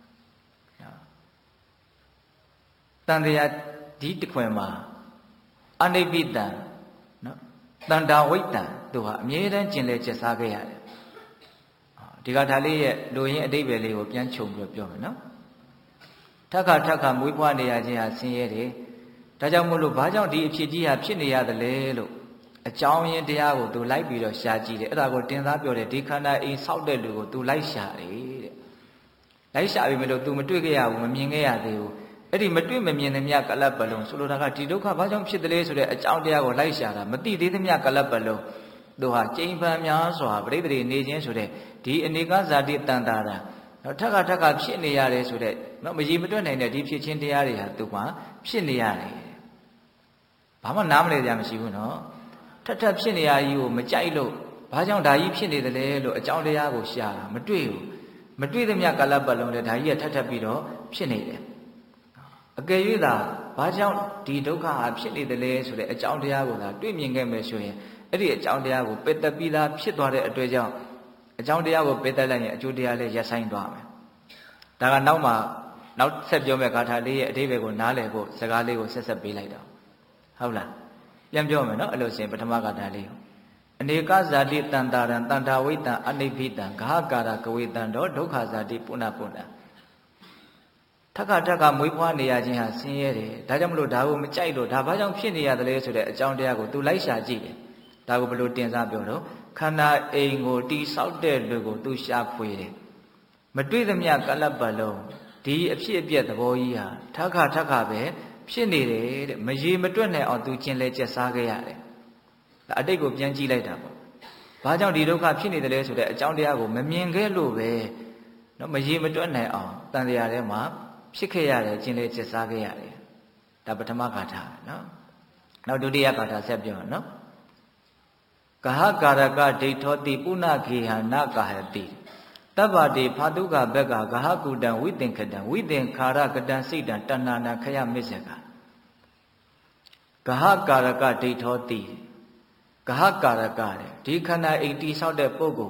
တန်တရားဒီတခွင်မှာအနိဗ္ဗိတံနော်တန်တာဝိတ္တံသူဟာအမြဲတမ်းကျင်လည်ကျက်စားခဲ့ရတယ်ဒီကထာလေးရဲ့လူရင်းအတိတ်ပဲလေးကိုပြန်ခြုံပြီးပြောမယ်နော်ထက်ခါထက်ခါမွေးဖွားနေရခြင်းဟာဆင်းရဲတယ်ဒါကြောင့်မို့လို့ဘာကြောင့်ဒီအဖြစ်ကြီးဟာဖြစ်နေရသလဲလို့အကြောင်းရင်းတရားကိုသူလိုက်ပြီးတော့ရှာကြည့်တယ်အဲ့ဒါကိုတင်စားပြောတယ်ဒီခန္ဓာအိမ်ဆောက်တဲ့လူကိုသူလိုက်ရှာတယ်တဲ့လိုက်ရှာပြီမလို့သူမတွေ့ခဲ့ရဘူးမမြင်ခဲ့ရသေးဘူးအဲ့ဒီမတွေ့မမြင်သမျှကလပ်ပလုံးဆိုလိုတာကဒီဒုက္ခဘာကြောင့်ဖြစ်တယ်လဲဆိုတဲ့အကြောင်းတရားကိုလိုက်ရှာတာမသိသေးသမျှကလပ်ပလုံးသူဟာကျိန်ပန်များစွာပြိတ္တိနေခြင်းဆိုတဲ့ဒီအနေကဇာတိတန်တာတာထက်ခါထက်ခါဖြစ်နေရတယ်ဆိုတဲ့နော်မရေမတွက်နိုင်တဲ့ဒီဖြစ်ချင်းတရားတွေဟာသူကဖြစ်နေရတယ်ဘာမှနားမလည်ကြမရှိဘူးနော်ထက်ထက်ဖြစ်နေရကြီးကိုမကြိုက်လို့ဘာကြောင့်ဒါကြီးဖြစ်နေတယ်လဲလို့အကြောင်းတရားကိုရှာတာမတွေ့ဘူးမတွေ့သမျှကာလပတ်လုံးလည်းဒါကြီးကထက်ထက်ပြီးတော့ဖြစ်နေတယ်အကယ်၍သာဘာကြောင့်ဒီဒုက္ခဟာဖြစ်နေတယ်လဲဆိုတဲ့အကြောင်းတရားကိုသာတွေ့မြင်ခဲ့မယ်ဆိုရင်အဲ့ဒီအကြောင်းတရားကိုပယ်တတ်ပြီးသားဖြစ်သွားတဲ့အတွက်ကြောင့်အကြောင်းတရားကိုပယ်တတ်လိုက်ရင်အကျိုးတရားလည်းရပ်ဆိုင်သွားမယ်ဒါကနောက်မှနောက်ဆက်ပြောမယ့်ဂါထာလေးရဲ့အဓိပ္ပာယ်ကိုနားလည်ဖို့စကားလေးကိုဆက်ဆက်ပေးလိုက်တော့ဟုတ်လားပြန်ပြောမယ်နော်အဲ့လိုဆိုရင်ပထမဂါထာလေးအနေကဇာတိတန်တာရံတန်တာဝိတ္တံအနိဗ္ဗိတံဂဟကာရဂဝေတံတော်ဒုက္ခဇာတိပုဏ္ဏပုဏ္ဏထက်ခါထက်ခါမွေးဖွားနေရခြင်းဟာဆင်းရဲတယ်ဒါကြောင့်မလို့ဒါကိုမကြိုက်လို့ဒါဘာကြောင့်ဖြစ်နေရတယ်လဲဆိုတဲ့အကြောင်းတရားကိုသူလိုက်ရှာကြည့်တယ်ဒါကိုဘယ်လိုတင်စားပြောတော့ခန္ဓာအိမ်ကိုတီဆောက်တဲ့လူကိုသူရှာဖွေတယ်မတွေ့သမျှကလပ်ပတ်လုံးဒီအဖြစ်အပျက်သဘောကြီးဟာထက်ခါထက်ခါပဲဖြစ်နေတယ်တဲ့မရေမတွက်နိုင်အောင်သူကျင်လဲကျက်စားခဲ့ရတယ်ဒါအတိတ်ကိုပြန်ကြည့်လိုက်တာပေါ့ဘာကြောင့်ဒီဒုက္ခဖြစ်နေတယ်လဲဆိုတဲ့အကြောင်းတရားကိုမမြင်ခဲ့လို့ပဲနော်မရေမတွက်နိုင်အောင်တန်တရားထဲမှာဖြစ်ခဲ့ရတယ်ကျင်လဲကျက်စားခဲ့ရတယ်ဒါပထမဂါထာနော်နောက်ဒုတိယဂါထာဆက်ပြောနော်ကဟကာရကဒိဋ္ဌောတိပုဏ္ဏခေဟနကာဟတိတဗ္ဗတိဖာတုကဘက်ကဂဟကုတံဝိသင်္ခတံဝိသင်္ခါရကတံစိတ်တံတဏ္ဏနာခယမစ္ဆေကဂဟကာရကဒိဋ္ဌောတိဂဟကာရကတဲ့ဒီခန္ဓာအိမ်တိဆောက်တဲ့ပုဂ္ဂိုလ်ကို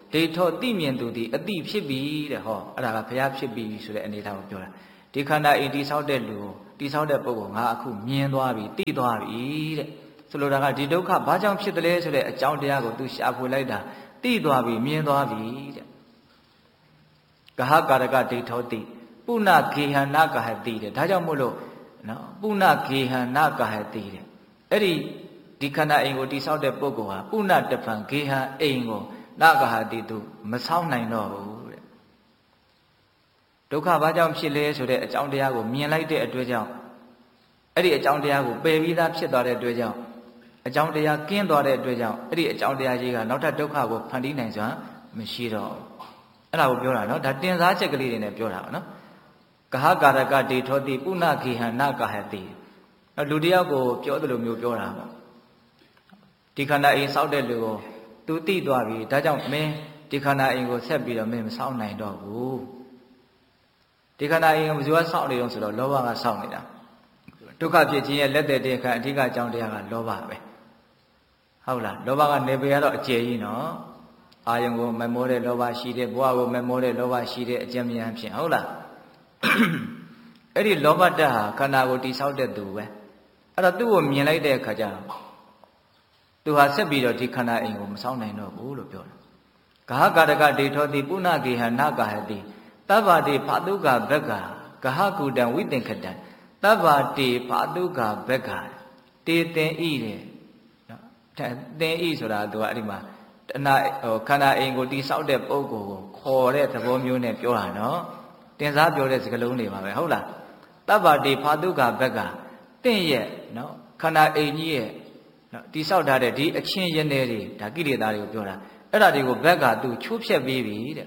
ဒေထောတိမြင်သူသည်အတိဖြစ်ပြီတဲ့ဟောအဲ့ဒါကဘုရားဖြစ်ပြီဆိုတဲ့အနေအထားကိုပြောတာဒီခန္ဓာအိမ်တိဆောက်တဲ့လူကိုတိဆောက်တဲ့ပုဂ္ဂိုလ်ငါအခုမြင်သွားပြီသိသွားပြီတဲ့ဆိုလိုတာကဒီဒုက္ခဘာကြောင့်ဖြစ်တယ်လဲဆိုတဲ့အကြောင်းတရားကိုသူရှာဖွေလိုက်တာသိသွားပြီမြင်သွားပြီတဲ့ကဟကာရကဒိဋ္ဌောတိပုဏ္ဏဂေဟနာကဟတိတဲ့ဒါကြောင့်မို့လို့နော်ပုဏ္ဏဂေဟနာကဟတိတဲ့အဲ့ဒီဒီခန္ဓာအိမ်ကိုတိဆောက်တဲ့ပုဂ္ဂိုလ်ဟာပုဏ္ဏတပံဂေဟအိမ်ကိုနာကဟတိသူမဆောက်နိုင်တော့ဘူးတဲ့ဒုက္ခဘာကြောင့်ဖြစ်လဲဆိုတဲ့အကြောင်းတရားကိုမြင်လိုက်တဲ့အတွက်ကြောင့်အဲ့ဒီအကြောင်းတရားကိုပယ်ပြီးသားဖြစ်သွားတဲ့အတွက်ကြောင့်အကြောင်းတရားကင်းသွားတဲ့အတွက်ကြောင့်အဲ့ဒီအကြောင်းတရားကြီးကနောက်ထပ်ဒုက္ခကိုဖန်တီးနိုင်စွာမရှိတော့အဲ့ဒါကိုပြောတာနော်ဒါတင်စားချက်ကလေးတွေနဲ့ပြောတာပါနော်ကဟကာရကဒိဋ္ဌောတိပုဏ္ဏဂေဟနာကဟတိလူတယောက်ကိုပြောသလိုမျိုးပြောတာပေါ့ဒီခန္ဓာအိမ်ဆောက်တဲ့လူကိုသူသိသွားပြီဒါကြောင့်မင်းဒီခန္ဓာအိမ်ကိုဆက်ပြီးတော့မင်းမဆောက်နိုင်တော့ဘူးဒီခန္ဓာအိမ်ကိုဘယ်သူကဆောက်နေတော့ဆိုတော့လောဘကဆောက်နေတာဒုက္ခဖြစ်ခြင်းရဲ့လက်သက်တဲ့အခါအဓိကအကြောင်းတရားကလောဘပဲဟုတ်လားလောဘကနေပေရတော့အကျယ်ကြီးနော်အာယုံကိုမမောတဲ့လောဘရှိတဲ့ဘဝကိုမမောတဲ့လောဘရှိတဲ့အကျဉ်းမြန်းဖြစ်ဟုတ်လားအဲ့ဒီလောဘတ္တဟာခန္ဓာကိုတိဆောက်တဲ့သူပဲအဲ့တော့သူ့ကိုမြင်လိုက်တဲ့အခါကျတော့သူဟာဆက်ပြီးတော့ဒီခန္ဓာအိမ်ကိုမဆောက်နိုင်တော့ဘူးလို့ပြောတယ်ဂဟကာရကဒိဋ္ဌောတိပုဏ္ဏဂေဟနာကဟတိတဗ္ဗတိဖာတုကဘက္ခဂဟကုတံဝိသင်္ခတံတဗ္ဗတိဖာတုကဘက္ခတေသင်ဤတဲ့နော်သင်ဤဆိုတာသူကအဲ့ဒီမှာတဏဟိုခန္ဓာအိမ်ကိုတိဆောက်တဲ့ပုဂ္ဂိုလ်ကိုခေါ်တဲ့သဘောမျိုးနဲ့ပြောတာနော်တင်စားပြောတဲ့စကားလုံးတွေပါပဲဟုတ်လားတဗ္ဗတိဖာတုကဘက္ခတင့်ရဲ့နော်ခန္ဓာအိမ်ကြီးရဲ့နော်တိဆောက်ထားတဲ့ဒီအချင်းရနေတွေဒါကိလေသာတွေကိုပြောတာအဲ့ဒါတွေကိုဘက်ကသူချိုးဖြက်ပြီးပြီတဲ့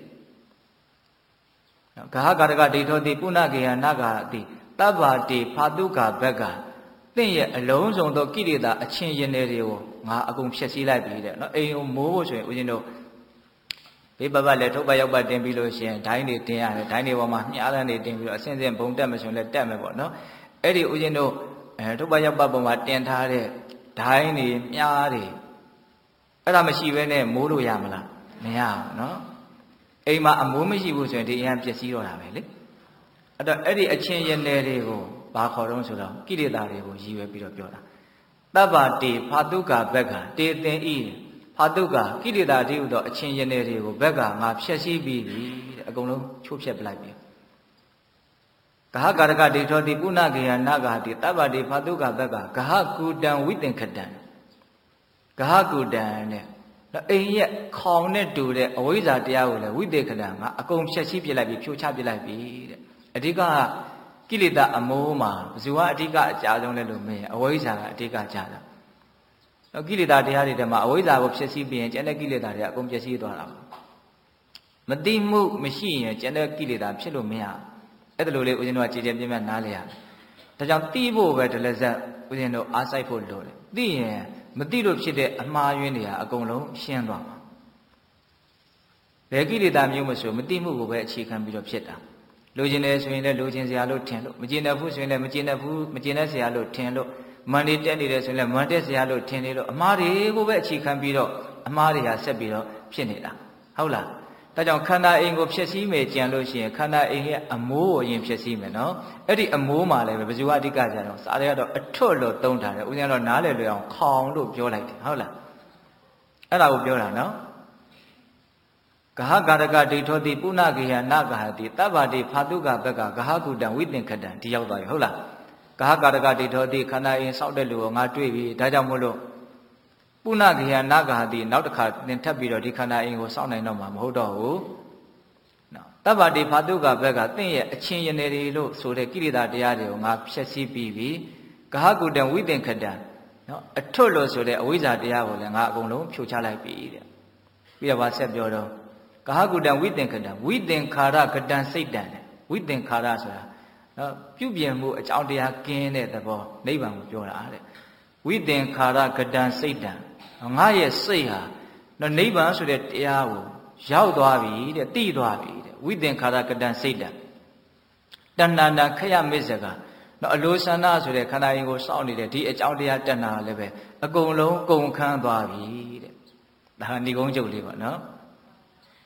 နော်ဂဟကာရကဒိဋ္ဌောတိပုဏ္ဏဂေဟနာဂတိတဗ္ဗတိဖာတုကဘက်ကတင့်ရဲ့အလုံးစုံသောကိလေသာအချင်းရနေတွေကိုငါအကုန်ဖြက်စီးလိုက်ပြီတဲ့နော်အိမ်ကိုမိုးဖို့ဆိုရင်ဦးဇင်းတို့ဘေးပပတ်လည်းထုတ်ပတ်ရောက်ပတ်တင်ပြီးလို့ရှိရင်ဒိုင်းတွေတင်ရတယ်ဒိုင်းတွေပေါ်မှာမြားတန်းတွေတင်ပြီးတော့အစင်းစင်းဘုံတက်မဆိုရင်လည်းတက်မယ်ပေါ့နော်အဲ့ဒီဦးဇင်းတို့အဲထုတ်ပတ်ရောက်ပတ်ပေါ်မှာတင်ထားတဲ့ဒိုင်းတွေမြားတွေအဲ့ဒါမရှိဘဲနဲ့မိုးလို့ရမလားမရဘူးနော်အိမ်မှာအမိုးမရှိဘူးဆိုရင်ဒီအရင်ပျက်စီးတော့တာပဲလေအဲ့တော့အဲ့ဒီအချင်းရနေတွေကိုဘာခေါ်တော့ဆိုတော့ကိလေသာတွေကိုရည်ရွယ်ပြီးတော့ပြောတာတဗ္ဗတိဖာတုကဘက္ခတေသင်ဤဖာတုကကိလေသာတိဟုသောအချင်းရနေတွေကိုဘက်ကငါဖြည့်ဆည်းပြီးပြီတဲ့အကုန်လုံးချိုးဖျက်ပလိုက်ပြီဂဟကာရကဒိဋ္ဌောတိပုဏ္ဏဂေဟနာဂတိတဗ္ဗတိဖာတုကဘက်ကဂဟကုတံဝိသင်္ခတံဂဟကုတံနဲ့အိမ်ရဲ့ခေါင်နဲ့တူတဲ့အဝိဇ္ဇာတရားကိုလည်းဝိသေခဏငါအကုန်ဖြည့်ဆည်းပြလိုက်ပြီဖြိုချပြလိုက်ပြီတဲ့အဓိကကိလေသာအမိုးမှာဘယ်သူကအဓိကအကြဆုံးလဲလို့မင်းအဝိဇ္ဇာကအဓိကကြတာတော့ကိလေသာတရားတွေထဲမှာအဝိဇ္ဇာကိုဖြည့်ဆည်းပြီးရင်ကျန်တဲ့ကိလေသာတွေအကုန်ဖြည့်ဆည်းသွားတာမသိမှုမရှိရင်ကျန်တဲ့ကိလေသာဖြစ်လို့မရအဲ့ဒါလိုလေးဦးဇင်းတို့ကကြည်ကြဲပြင်းပြနားလေရတယ်ဒါကြောင့်သိဖို့ပဲဒလဇက်ဦးဇင်းတို့အားစိုက်ဖို့လိုတယ်သိရင်မသိလို့ဖြစ်တဲ့အမှားယွင်းတွေဟာအကုန်လုံးရှင်းသွားမှာဘယ်ကိလေသာမျိုးမဆိုမသိမှုကိုပဲအခြေခံပြီးတော့ဖြစ်တာလိုချင်တယ်ဆိုရင်လည်းလိုချင်စရာလို့ထင်လို့မကျင်တဲ့ဘူးဆိုရင်လည်းမကျင်တဲ့ဘူးမကျင်တဲ့စရာလို့ထင်လို့မန်နေတက်နေတယ်ဆိုရင်လည်းမန်တက်စရာလို့ထင်နေလို့အမှားတွေကိုပဲအခြေခံပြီးတော့အမှားတွေဟာဆက်ပြီးတော့ဖြစ်နေတာဟုတ်လားဒါကြောင့်ခန္ဓာအိမ်ကိုဖြည့်ဆည်းမယ်ကြံလို့ရှိရင်ခန္ဓာအိမ်ရဲ့အမိုးကိုအရင်ဖြည့်ဆည်းမယ်နော်အဲ့ဒီအမိုးမှာလည်းပဲဘယ်သူကအဓိကကြတော့စားရတော့အထွတ်လို့သုံးထားတယ်ဦးဇင်းကတော့နားလည်လွယ်အောင်ခေါင်လို့ပြောလိုက်တယ်ဟုတ်လားအဲ့ဒါကိုပြောတာနော်ဂဟကာရကဒိဋ္ဌောတိပုဏ္ဏဂေဟနာဂဟတိတဗ္ဗတိဖာတုကဘက်ကဂဟကုတံဝိသင်္ခတံဒီရောက်သွားပြီဟုတ်လားဂဟကာရကဒိဋ္ဌောတိခန္ဓာအိမ်ဆောက်တဲ့လူကိုငါတွေ့ပြီဒါကြောင့်မို့လို့ပုဏ္ဏဂေဟနာဂဟတိနောက်တစ်ခါသင်ထပ်ပြီးတော့ဒီခန္ဓာအိမ်ကိုစောင့်နိုင်တော့မှာမဟုတ်တော့ဘူးနော်တဗ္ဗတိဖာတုကဘက်ကသင်ရဲ့အချင်းရနေတွေလို့ဆိုတဲ့ကိလေသာတရားတွေကိုငါဖျက်ဆီးပြီးပြီဂဟကုတံဝိသင်္ခတံနော်အထွတ်လို့ဆိုတဲ့အဝိဇ္ဇာတရားကိုလည်းငါအကုန်လုံးဖြိုချလိုက်ပြီတဲ့ပြီးတော့ဗာဆက်ပြောတော့ဂဟကုတံဝိသင်္ခတံဝိသင်္ခါရကတံစိတ်တံဝိသင်္ခါရဆိုတာနော်ပြုပြင်မှုအကြောင်းတရားကင်းတဲ့သဘောနိဗ္ဗာန်ကိုပြောတာတဲ့ဝိသင်္ခါရကတံစိတ်တံငါရဲ့စိတ်ဟာနော်နိဗ္ဗာန်ဆိုတဲ့တရားကိုရောက်သွားပြီတဲ့သိသွားပြီတဲ့ဝိသင်္ခါရကတံစိတ်တံတဏ္ဍာနာခရမစ္ဆကနော်အလိုဆန္ဒဆိုတဲ့ခန္ဓာရင်ကိုစောင့်နေတဲ့ဒီအကြောင်းတရားတဏ္ဍာလည်းပဲအကုန်လုံးကုန်ခန်းသွားပြီတဲ့ဒါဟာဏိကုံးချုပ်လေးပါနော်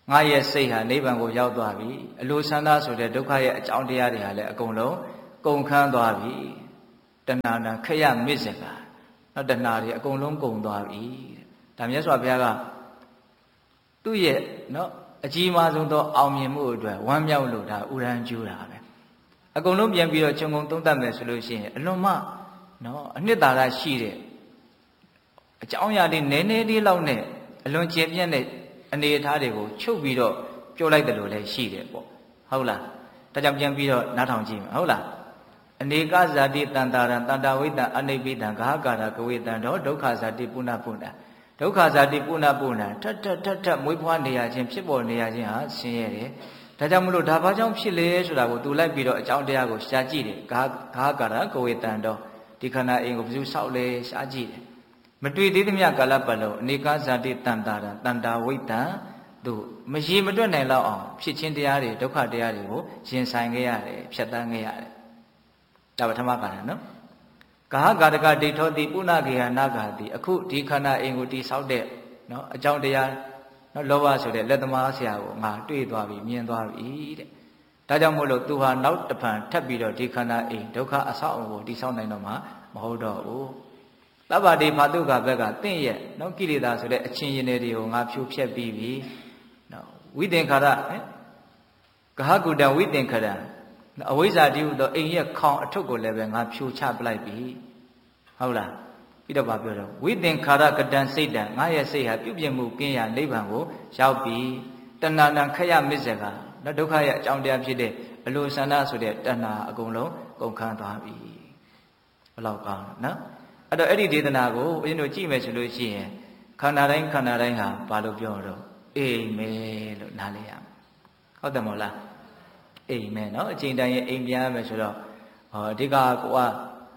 ငါရဲ့စိတ်ဟာနိဗ္ဗာန်ကိုရောက်သွားပြီအလိုဆန္ဒဆိုတဲ့ဒုက္ခရဲ့အကြောင်းတရားတွေဟာလည်းအကုန်လုံးကုန်ခန်းသွားပြီတဏှာနာခရမစ္ဆကနော်တဏှာတွေအကုန်လုံးကုန်သွားပြီတဲ့ဒါမြတ်စွာဘုရားကသူ့ရဲ့နော်အကြီးမားဆုံးသောအောင်မြင်မှုအတွက်ဝမ်းမြောက်လို့ဒါဥရန်ကျူးတာပဲအကုန်လုံးပြန်ပြီးတော့ခြုံငုံသုံးသပ်မယ်ဆိုလို့ရှိရင်အလွန်မှနော်အနှစ်သာရရှိတဲ့အကြောင်းအရာတွေနည်းနည်းလေးလောက်နဲ့အလွန်ကျယ်ပြန့်တဲ့အနေအထားတွေကိုချုပ်ပြီးတော့ပြောလိုက်တယ်လို့လည်းရှိတယ်ပေါ့ဟုတ်လားဒါကြောင့်ပြန်ပြီးတော့နားထောင်ကြည့်မယ်ဟုတ်လားအနေကဇာတိတန်တာရံတန်တာဝိတံအနိဗ္ဗိတံဂဟကာရကဝေတံတော့ဒုက္ခဇာတိပုဏ္ဏပုဏ္ဏဒုက္ခဇာတိပုဏ္ဏပုဏ္ဏထထထထမွေးဖွားနေရခြင်းဖြစ်ပေါ်နေရခြင်းဟာဆင်းရဲတယ်ဒါကြောင့်မလို့ဒါဘာကြောင့်ဖြစ်လဲဆိုတာကိုသူလိုက်ပြီးတော့အကြောင်းတရားကိုရှားကြည့်တယ်ဂဟဂဟကာရကဝေတံတော့ဒီခန္ဓာအိမ်ကိုဘယ်သူဆောက်လဲရှားကြည့်တယ်မတွေ့သေးသမျှကာလပတ်လုံးအနေကဇာတိတန်တာရံတန်တာဝိတံသူမရေမတွက်နိုင်လောက်အောင်ဖြစ်ခြင်းတရားတွေဒုက္ခတရားတွေကိုရင်ဆိုင်ခဲ့ရတယ်ဖြတ်တန်းခဲ့ရတယ်ဒါပထမကာရနော်ကာဟကာရကဒိဋ္ဌောတိပုဏ္ဏကေဟနာဂာတိအခုဒီခန္ဓာအိမ်ကိုတိဆောက်တဲ့နော်အကြောင်းတရားနော်လောဘဆိုတဲ့လက်သမားဆရာကိုငါတွေ့သွားပြီမြင်သွားပြီတဲ့ဒါကြောင့်မို့လို့သူဟာနောက်တစ်ဖန်ထပ်ပြီးတော့ဒီခန္ဓာအိမ်ဒုက္ခအဆောက်အအုံကိုတိဆောက်နိုင်တော့မှမဟုတ်တော့ဘူးသဗ္ဗတိဖာတုကဘက်ကတင့်ရဲ့နော်ကိလေသာဆိုတဲ့အချင်းရင်တွေကိုငါဖြိုဖျက်ပြီးပြီနော်ဝိသင်္ခါရဂဟကုတံဝိသင်္ခါရအဝိဇ္ဇာတိဟုသောအိမ်ရဲ့ခေါင်အထုပ်ကိုလည်းပဲငါဖြိုချပလိုက်ပြီဟုတ်လားပြီးတော့ဗာပြောတော့ဝိသင်္ခါရကတံစိတ်တံငါရဲ့စိတ်ဟာပြုပြင်မှုကင်းရာနိဗ္ဗာန်ကိုရောက်ပြီတဏှာတံခရမစ္ဆကနော်ဒုက္ခရဲ့အကြောင်းတရားဖြစ်တဲ့အလိုဆန္ဒဆိုတဲ့တဏှာအကုန်လုံးကုန်ခန်းသွားပြီဘယ်လောက်ကောင်းနော်အဲ့တော့အဲ့ဒီဒေသနာကိုဦးဇင်းတို့ကြည့်မယ်ဆိုလို့ရှိရင်ခန္ဓာတိုင်းခန္ဓာတိုင်းဟာဘာလို့ပြောတော့အိမ်မဲလို့နားလည်ရမယ်ဟုတ်တယ်မဟုတ်လားအိမ်မဲနော်အချိန်တိုင်းရင်အိမ်ပြန်ရမယ်ဆိုတော့ဟောအဓိကကိုကဟဲ့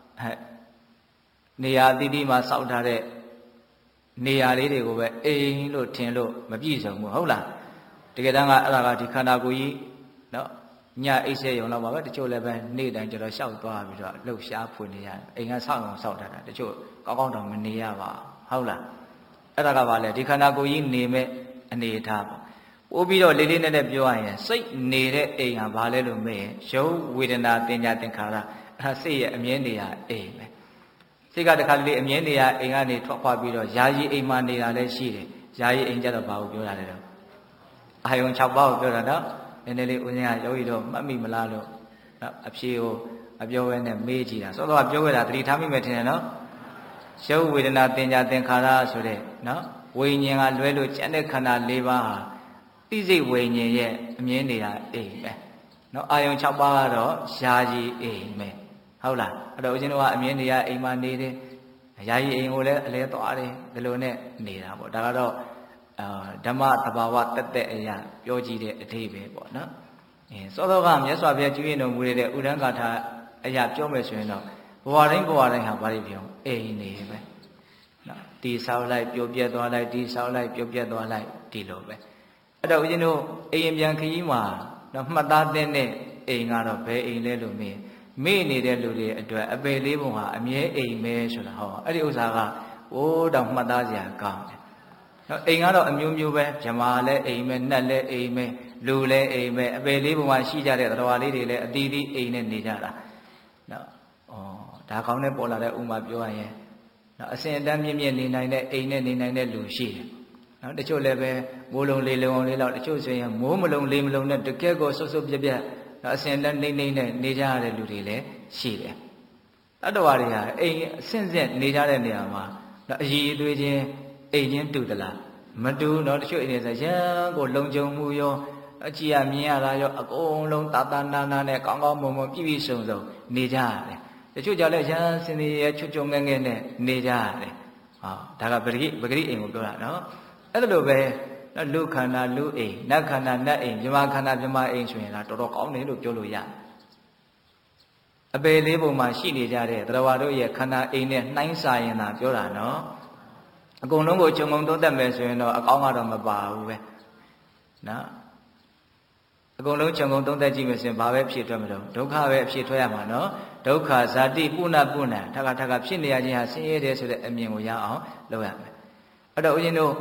နေရာတိတိမှာစောက်ထားတဲ့နေရာလေးတွေကိုပဲအိမ်လို့ထင်လို့မပြည့်စုံဘူးဟုတ်လားတကယ်တမ်းကအဲ့ဒါကဒီခန္ဓာကိုယ်ကြီးနော်ညအိတ်ဆက်ရုံတော့ပါပဲတချို့လည်းပဲနေ့တိုင်းကျတော့ရှောက်သွားပြီးတော့လှုပ်ရှားဖွင့်နေရတယ်အိမ်ကစောက်အောင်စောက်ထားတာတချို့ကောင်းကောင်းတောင်မနေရပါဟုတ်လားအဲ့ဒါကဘာလဲဒီခန္ဓာကိုယ်ကြီးနေမဲ့အနေအထားပေါ့ပို့ပြီးတော့လေးလေးနက်နက်ပြောရရင်စိတ်နေတဲ့အိမ်ဟာဘာလဲလို့မေးရင်ရုပ်ဝေဒနာတင်ညာသင်္ခါရအဲ့ဒါစိတ်ရဲ့အမြဲနေရအိမ်ပဲစိတ်ကတခါတလေအမြဲနေရအိမ်ကနေထွက်ခွာပြီးတော့ယာယီအိမ်မှာနေတာလည်းရှိတယ်ယာယီအိမ်ကြတော့ဘာကိုပြောတာလဲတော့အာယုံ၆ပါးကိုပြောတာနော်နည်းနည်းလေးဦးဇင်းကယောဂီတော့မှတ်မိမလားလို့နော်အဖြေကိုအပြောဝဲနဲ့မေးကြည့်တာစောစောကပြောခဲ့တာသတိထားမိမယ်ထင်တယ်နော်ရုပ်ဝေဒနာတင်ညာသင်္ခါရဆိုတဲ့နော်ဝိညာဉ်ကလွဲလို့ကျန်တဲ့ခန္ဓာ၄ပါးဟာသိစိတ်ဝိညာဉ်ရဲ့အမြင်နေတာအိမ်ပဲနော်အာယုံ၆ပါးကတော့ယာယီအိမ်ပဲဟုတ်လားအဲ့တော့ဦးဇင်းတို့ကအမြင်နေရအိမ်မှာနေတယ်ယာယီအိမ်ကိုလည်းအလဲသွားတယ်ဒီလိုနဲ့နေတာပေါ့ဒါကတော့အာဓမ္မသဘာဝတက်တဲ့အရာပြောကြည့်တဲ့အဓိပ္ပာယ်ပေါ့နော်အဲစောစောကမြတ်စွာဘုရားကျွေးတော်မူတဲ့ဥဒ္ဒံဂါထာအရာပြောမယ်ဆိုရင်တော့ဘဝတိုင်းဘဝတိုင်းဟာဘာတွေပြောအိမ်နေပဲနော်တီဆောက်လိုက်ပြုတ်ပြက်သွားလိုက်တီဆောက်လိုက်ပြုတ်ပြက်သွားလိုက်ဒီလိုပဲအဲ့တော့ဦးဇင်းတို့အိမ်ပြန်ခရီးမှာတော့မှတ်သားတဲ့အိမ်ကတော့ဘယ်အိမ်လဲလို့မေးမေ့နေတဲ့လူတွေအတွက်အပေလေးပုံဟာအမြဲအိမ်ပဲဆိုတာဟောအဲ့ဒီဥစ္စာကအိုးတောင်မှတ်သားစရာကောင်းတယ်နော်အိမ်ကတော့အမျိုးမျိုးပဲဗြမာလည်းအိမ်ပဲနှက်လည်းအိမ်ပဲလူလည်းအိမ်ပဲအပေလေးပုံမှာရှိကြတဲ့သတ္တဝါလေးတွေလည်းအသီးသီးအိမ်နဲ့နေကြတာနော်ဩဒါကောင်းတဲ့ပေါ်လာတဲ့ဥမာပြောရရင်နော်အစဉ်အတန်းမြင့်မြင့်နေနိုင်တဲ့အိမ်နဲ့နေနိုင်တဲ့လူရှိတယ်နော်တချို့လည်းပဲမိုးလုံးလေးလုံးလေးလောက်တချို့ဆိုရင်မိုးမလုံးလေးမလုံးနဲ့တကယ်ကိုဆုပ်ဆုပ်ပြက်ပြက်နော်အစဉ်တန်းနှိမ့်နှိမ့်နဲ့နေကြရတဲ့လူတွေလည်းရှိတယ်တတ္တဝါတွေဟာအိမ်အဆင့်ဆင့်နေကြတဲ့နေရာမှာနော်အည်အသွေးချင်းအိမ်ချင်းတူသလားမတူနော်တချို့အိမ်တွေဆိုရန်ကိုလုံခြုံမှုရောအကြည့်ရမြင်ရတာရောအကုန်လုံးတာတာနာနာနဲ့ကောင်းကောင်းမွန်မွန်ပြည့်ပြည့်စုံစုံနေကြရတယ်တချို့ကြလည်းရန်စင်နေရချွတ်ချွတ်ငဲ့ငဲ့နဲ့နေကြရတယ်ဟောဒါကပဂရိပဂရိအိမ်ကိုပြောတာနော်အဲ့ဒါလိုပဲလူခန္ဓာလူအိမ်နတ်ခန္ဓာနတ်အိမ်မြမခန္ဓာမြမအိမ်ဆိုရင်လားတော်တော်ကောင်းတယ်လို့ပြောလို့ရတယ်အပေလေးပုံမှာရှိနေကြတဲ့သရဝါတို့ရဲ့ခန္ဓာအိမ်နဲ့နှိုင်းစာရင်သာပြောတာနော်အကုန်လုံးကိုခြုံငုံသုံးသပ်မယ်ဆိုရင်တော့အကောင်းကတော့မပါဘူးပဲနော်အကုန်လုံးခြုံငုံသုံးသပ်ကြည့်မယ်ဆိုရင်ဘာပဲဖြစ်ထွက်မလို့ဒုက္ခပဲအဖြစ်ထွက်ရမှာနော်ဒုက္ခဇာတိပုဏ္ဏပုဏ္ဏထပ်ခါထပ်ခါဖြစ်နေရခြင်းဟာဆင်းရဲတယ်ဆိုတဲ့အမြင်ကိုရအောင်လုပ်ရမယ်အဲ့တော့ဦးဇင်းတို့တ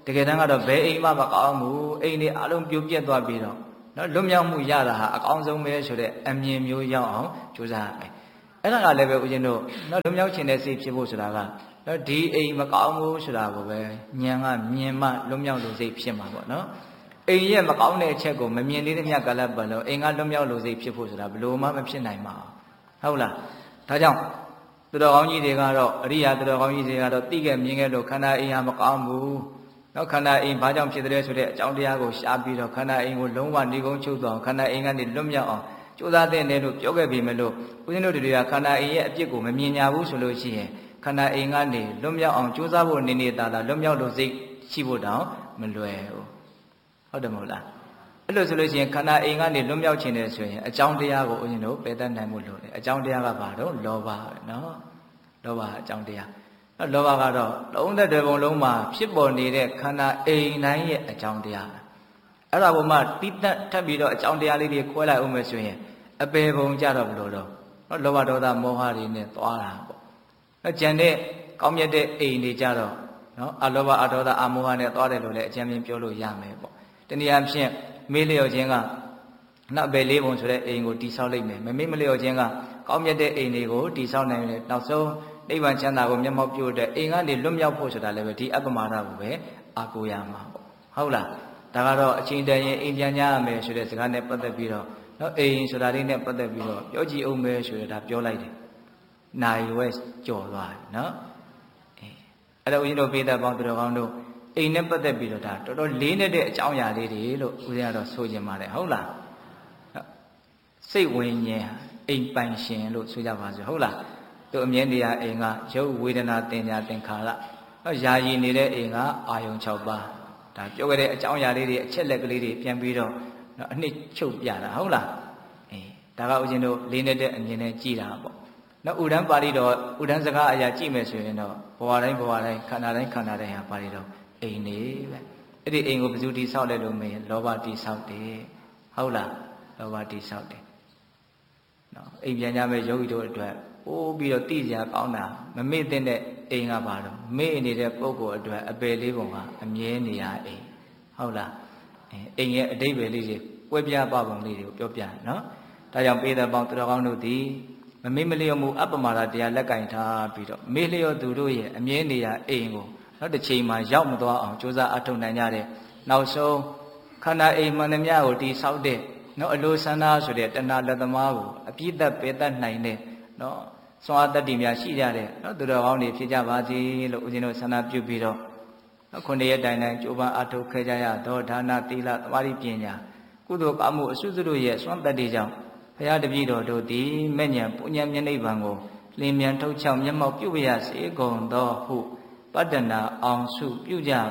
ကယ်တမ်းကတော့ဘယ်အိမ်မှမကောင်းဘူးအိမ်တွေအလုံးပြိုပြက်သွားပြီးတော့နော်လွတ်မြောက်မှုရတာဟာအကောင်းဆုံးပဲဆိုတဲ့အမြင်မျိုးရောက်အောင်ကြိုးစားရမယ်အဲ့ဒါကလည်းပဲဦးဇင်းတို့နော်လွတ်မြောက်ခြင်းတဲ့စိတ်ဖြစ်ဖို့ဆိုတာကနော်ဒီအိမ်မကောင်းဘူးဆိုတာကိုပဲဉာဏ်ကမြင်မှလွတ်မြောက်လို့စိတ်ဖြစ်မှာပေါ့နော်အိမ်ရဲ့မကောင်းတဲ့အချက်ကိုမမြင်သေးတဲ့မြတ်ကလပ်ပတ်လို့အိမ်ကလွတ်မြောက်လို့စိတ်ဖြစ်ဖို့ဆိုတာဘယ်လိုမှမဖြစ်နိုင်ပါဘူးဟုတ်လားဒါကြောင့်သူတော်ကောင်းကြီးတွေကတော့အရိယာသူတော်ကောင်းကြီးတွေကတော့သိခဲ့မြင်ခဲ့လို့ခန္ဓာအိမ်ဟာမကောင်းဘူးနော်ခန္ဓာအိမ်ဘာကြောင့်ဖြစ်တယ်ဆိုတဲ့အကြောင်းတရားကိုရှားပြီးတော့ခန္ဓာအိမ်ကိုလုံးဝနေကုန်းချုပ်သွားအောင်ခန္ဓာအိမ်ကနေလွတ်မြောက်အောင်ကြိုးစားတဲ့နေလို့ပြောခဲ့ပြီမလို့ဦးဇင်းတို့တွေကခန္ဓာအိမ်ရဲ့အပြစ်ကိုမမြင်ညာဘူးဆိုလို့ရှိရင်ခန္ဓာအိမ်ကနေလွတ်မြောက်အောင်ကြိုးစားဖို့နေနေတာလားလွတ်မြောက်လို့စိတ်ရှိဖို့တောင်မလွယ်ဘူးဟုတ်တယ်မဟုတ်လားအဲ့လိုဆိုလို့ရှိရင်ခန္ဓာအိမ်ကနေလွတ်မြောက်ခြင်းတယ်ဆိုရင်အကြောင်းတရားကိုဦးဇင်းတို့ပယ်တတ်နိုင်မှုလို့တယ်အကြောင်းတရားကဘာတော့လောဘပဲနော်လောဘအကြောင်းတရားလောဘကတော့သုံးသက်တဲ့ဘုံလုံးမှာဖြစ်ပေါ်နေတဲ့ခန္ဓာအိမ်တိုင်းရဲ့အကြောင်းတရားအဲ့ဒါဘုံမှာတိတတ်ထပ်ပြီးတော့အကြောင်းတရားလေးတွေခွဲလိုက်အောင်မယ်ဆိုရင်အပေဘုံကြတော့ဘလို့တော့နော်လောဘဒေါသမောဟတွေနဲ့သွားတာပေါ့နော်ကျန်တဲ့ကောင်းမြတ်တဲ့အိမ်တွေကြတော့နော်အလောဘအဒေါသအမောဟနဲ့သွားတယ်လို့လည်းအကျဉ်းချင်းပြောလို့ရမယ်ပေါ့တနည်းအားဖြင့်မေးလျော်ခြင်းကနောက်အပေလေးဘုံဆိုတဲ့အိမ်ကိုတိဆောက်လိုက်မယ်မမေးမလျော်ခြင်းကကောင်းမြတ်တဲ့အိမ်တွေကိုတိဆောက်နိုင်တယ်နောက်ဆုံးနိဗ္ဗာန်ချမ်းသာကိုမျက်မှောက်ပြုတဲ့အိမ်ကနေလွတ်မြောက်ဖို့ဆိုတာလည်းပဲဒီအပ္ပမာဒကိုပဲအာကိုရမှာပေါ့ဟုတ်လားဒါကတော့အချိန်တန်ရင်အိမ်ပြန်ကြရမယ်ဆိုတဲ့စကားနဲ့ပတ်သက်ပြီးတော့နော်အိမ်ဆိုတာလေးနဲ့ပတ်သက်ပြီးတော့ပြောကြည့်အောင်ပဲဆိုရတာပြောလိုက်တယ်နိုင်ဝဲကြော်သွားတယ်နော်အဲအဲ့တော့ဦးဇင်းတို့ပေးတဲ့ပေါင်းသူတော်ကောင်းတို့အိမ်နဲ့ပတ်သက်ပြီးတော့ဒါတော်တော်လေးနဲ့တဲ့အကြောင်းအရာလေးတွေလို့ဦးဇင်းကတော့ဆိုချင်ပါတယ်ဟုတ်လားစိတ်ဝိညာဉ်အိမ်ပိုင်ရှင်လို့ဆိုကြပါစို့ဟုတ်လားသူအမြဲတရားအိမ်ကရုပ်ဝေဒနာသင်ညာသင်္ခါရနော်ယာယီနေတဲ့အိမ်ကအာယုံ၆ပါးဒါပြောခဲ့တဲ့အကြောင်းအရာလေးတွေအချက်လက်ကလေးတွေပြန်ပြီးတော့နော်အနှစ်ချုပ်ပြတာဟုတ်လားအေးဒါကဦးဇင်းတို့လေးနဲ့တဲ့အမြင်နဲ့ကြည်တာပေါ့နော်ဥဒန်းပါဠိတော်ဥဒန်းစကားအရာကြည့်မယ်ဆိုရင်တော့ဘဝတိုင်းဘဝတိုင်းခန္ဓာတိုင်းခန္ဓာတိုင်းဟာပါဠိတော်အိမ်နေပဲအဲ့ဒီအိမ်ကိုဘယ်သူတိဆောက်လဲလို့မေးရင်လောဘတိဆောက်တယ်ဟုတ်လားလောဘတိဆောက်တယ်နော်အိမ်ပြန်ကြမဲ့ယောဂီတို့အတွက်ပိုးပြီးတော့တိစရာကောင်းတာမမေ့တဲ့အိမ်ကပါတော့မေ့နေတဲ့ပုဂ္ဂိုလ်အတွက်အပယ်လေးပုံကအမြဲနေရအိမ်ဟုတ်လားအိမ်ရဲ့အတိတ်ပဲလေးတွေပွဲပြပပုံလေးတွေကိုပြောပြနော်ဒါကြောင့်ပေးတဲ့ပေါင်းသူတော်ကောင်းတို့သည်မမေ့မလျော်မှုအပ္ပမာဒတရားလက်ကင်ထားပြီးတော့မေ့လျော်သူတို့ရဲ့အမြဲနေရအိမ်ကိုနောက်တစ်ချိန်မှာရောက်မသွားအောင်ကြိုးစားအထောက်နိုင်ကြတဲ့နောက်ဆုံးခန္ဓာအိမ်မှန်သမျှကိုတိဆောက်တဲ့နော်အလိုဆန္ဒဆိုတဲ့တဏှာလက်သမားကိုအပြည့်သက်ပေတတ်နိုင်တဲ့နော်စွမ်းအားတတ္တိများရှိကြတဲ့နော်သူတော်ကောင်းတွေဖြစ်ကြပါစေလို့ဦးဇင်းတို့ဆန္ဒပြုပြီးတော့နော်ခုနှစ်ရက်တိုင်တိုင်ကြိုးပမ်းအထောက်ခဲ့ကြရသောဒါနသီလသမာဓိပညာကုသိုလ်ကောင်းမှုအစွတ်စွတ်ရဲ့စွမ်းတတ္တိကြောင့်ဘုရားတပည့်တော်တို့သည်မဲ့ညာပုညံမျက်နှိပ်ဗံကိုလင်းမြန်ထုတ်ချောက်မျက်မှောက်ပြုရစေကုန်သောဟုပတ္တနာအောင်စုပြုကြ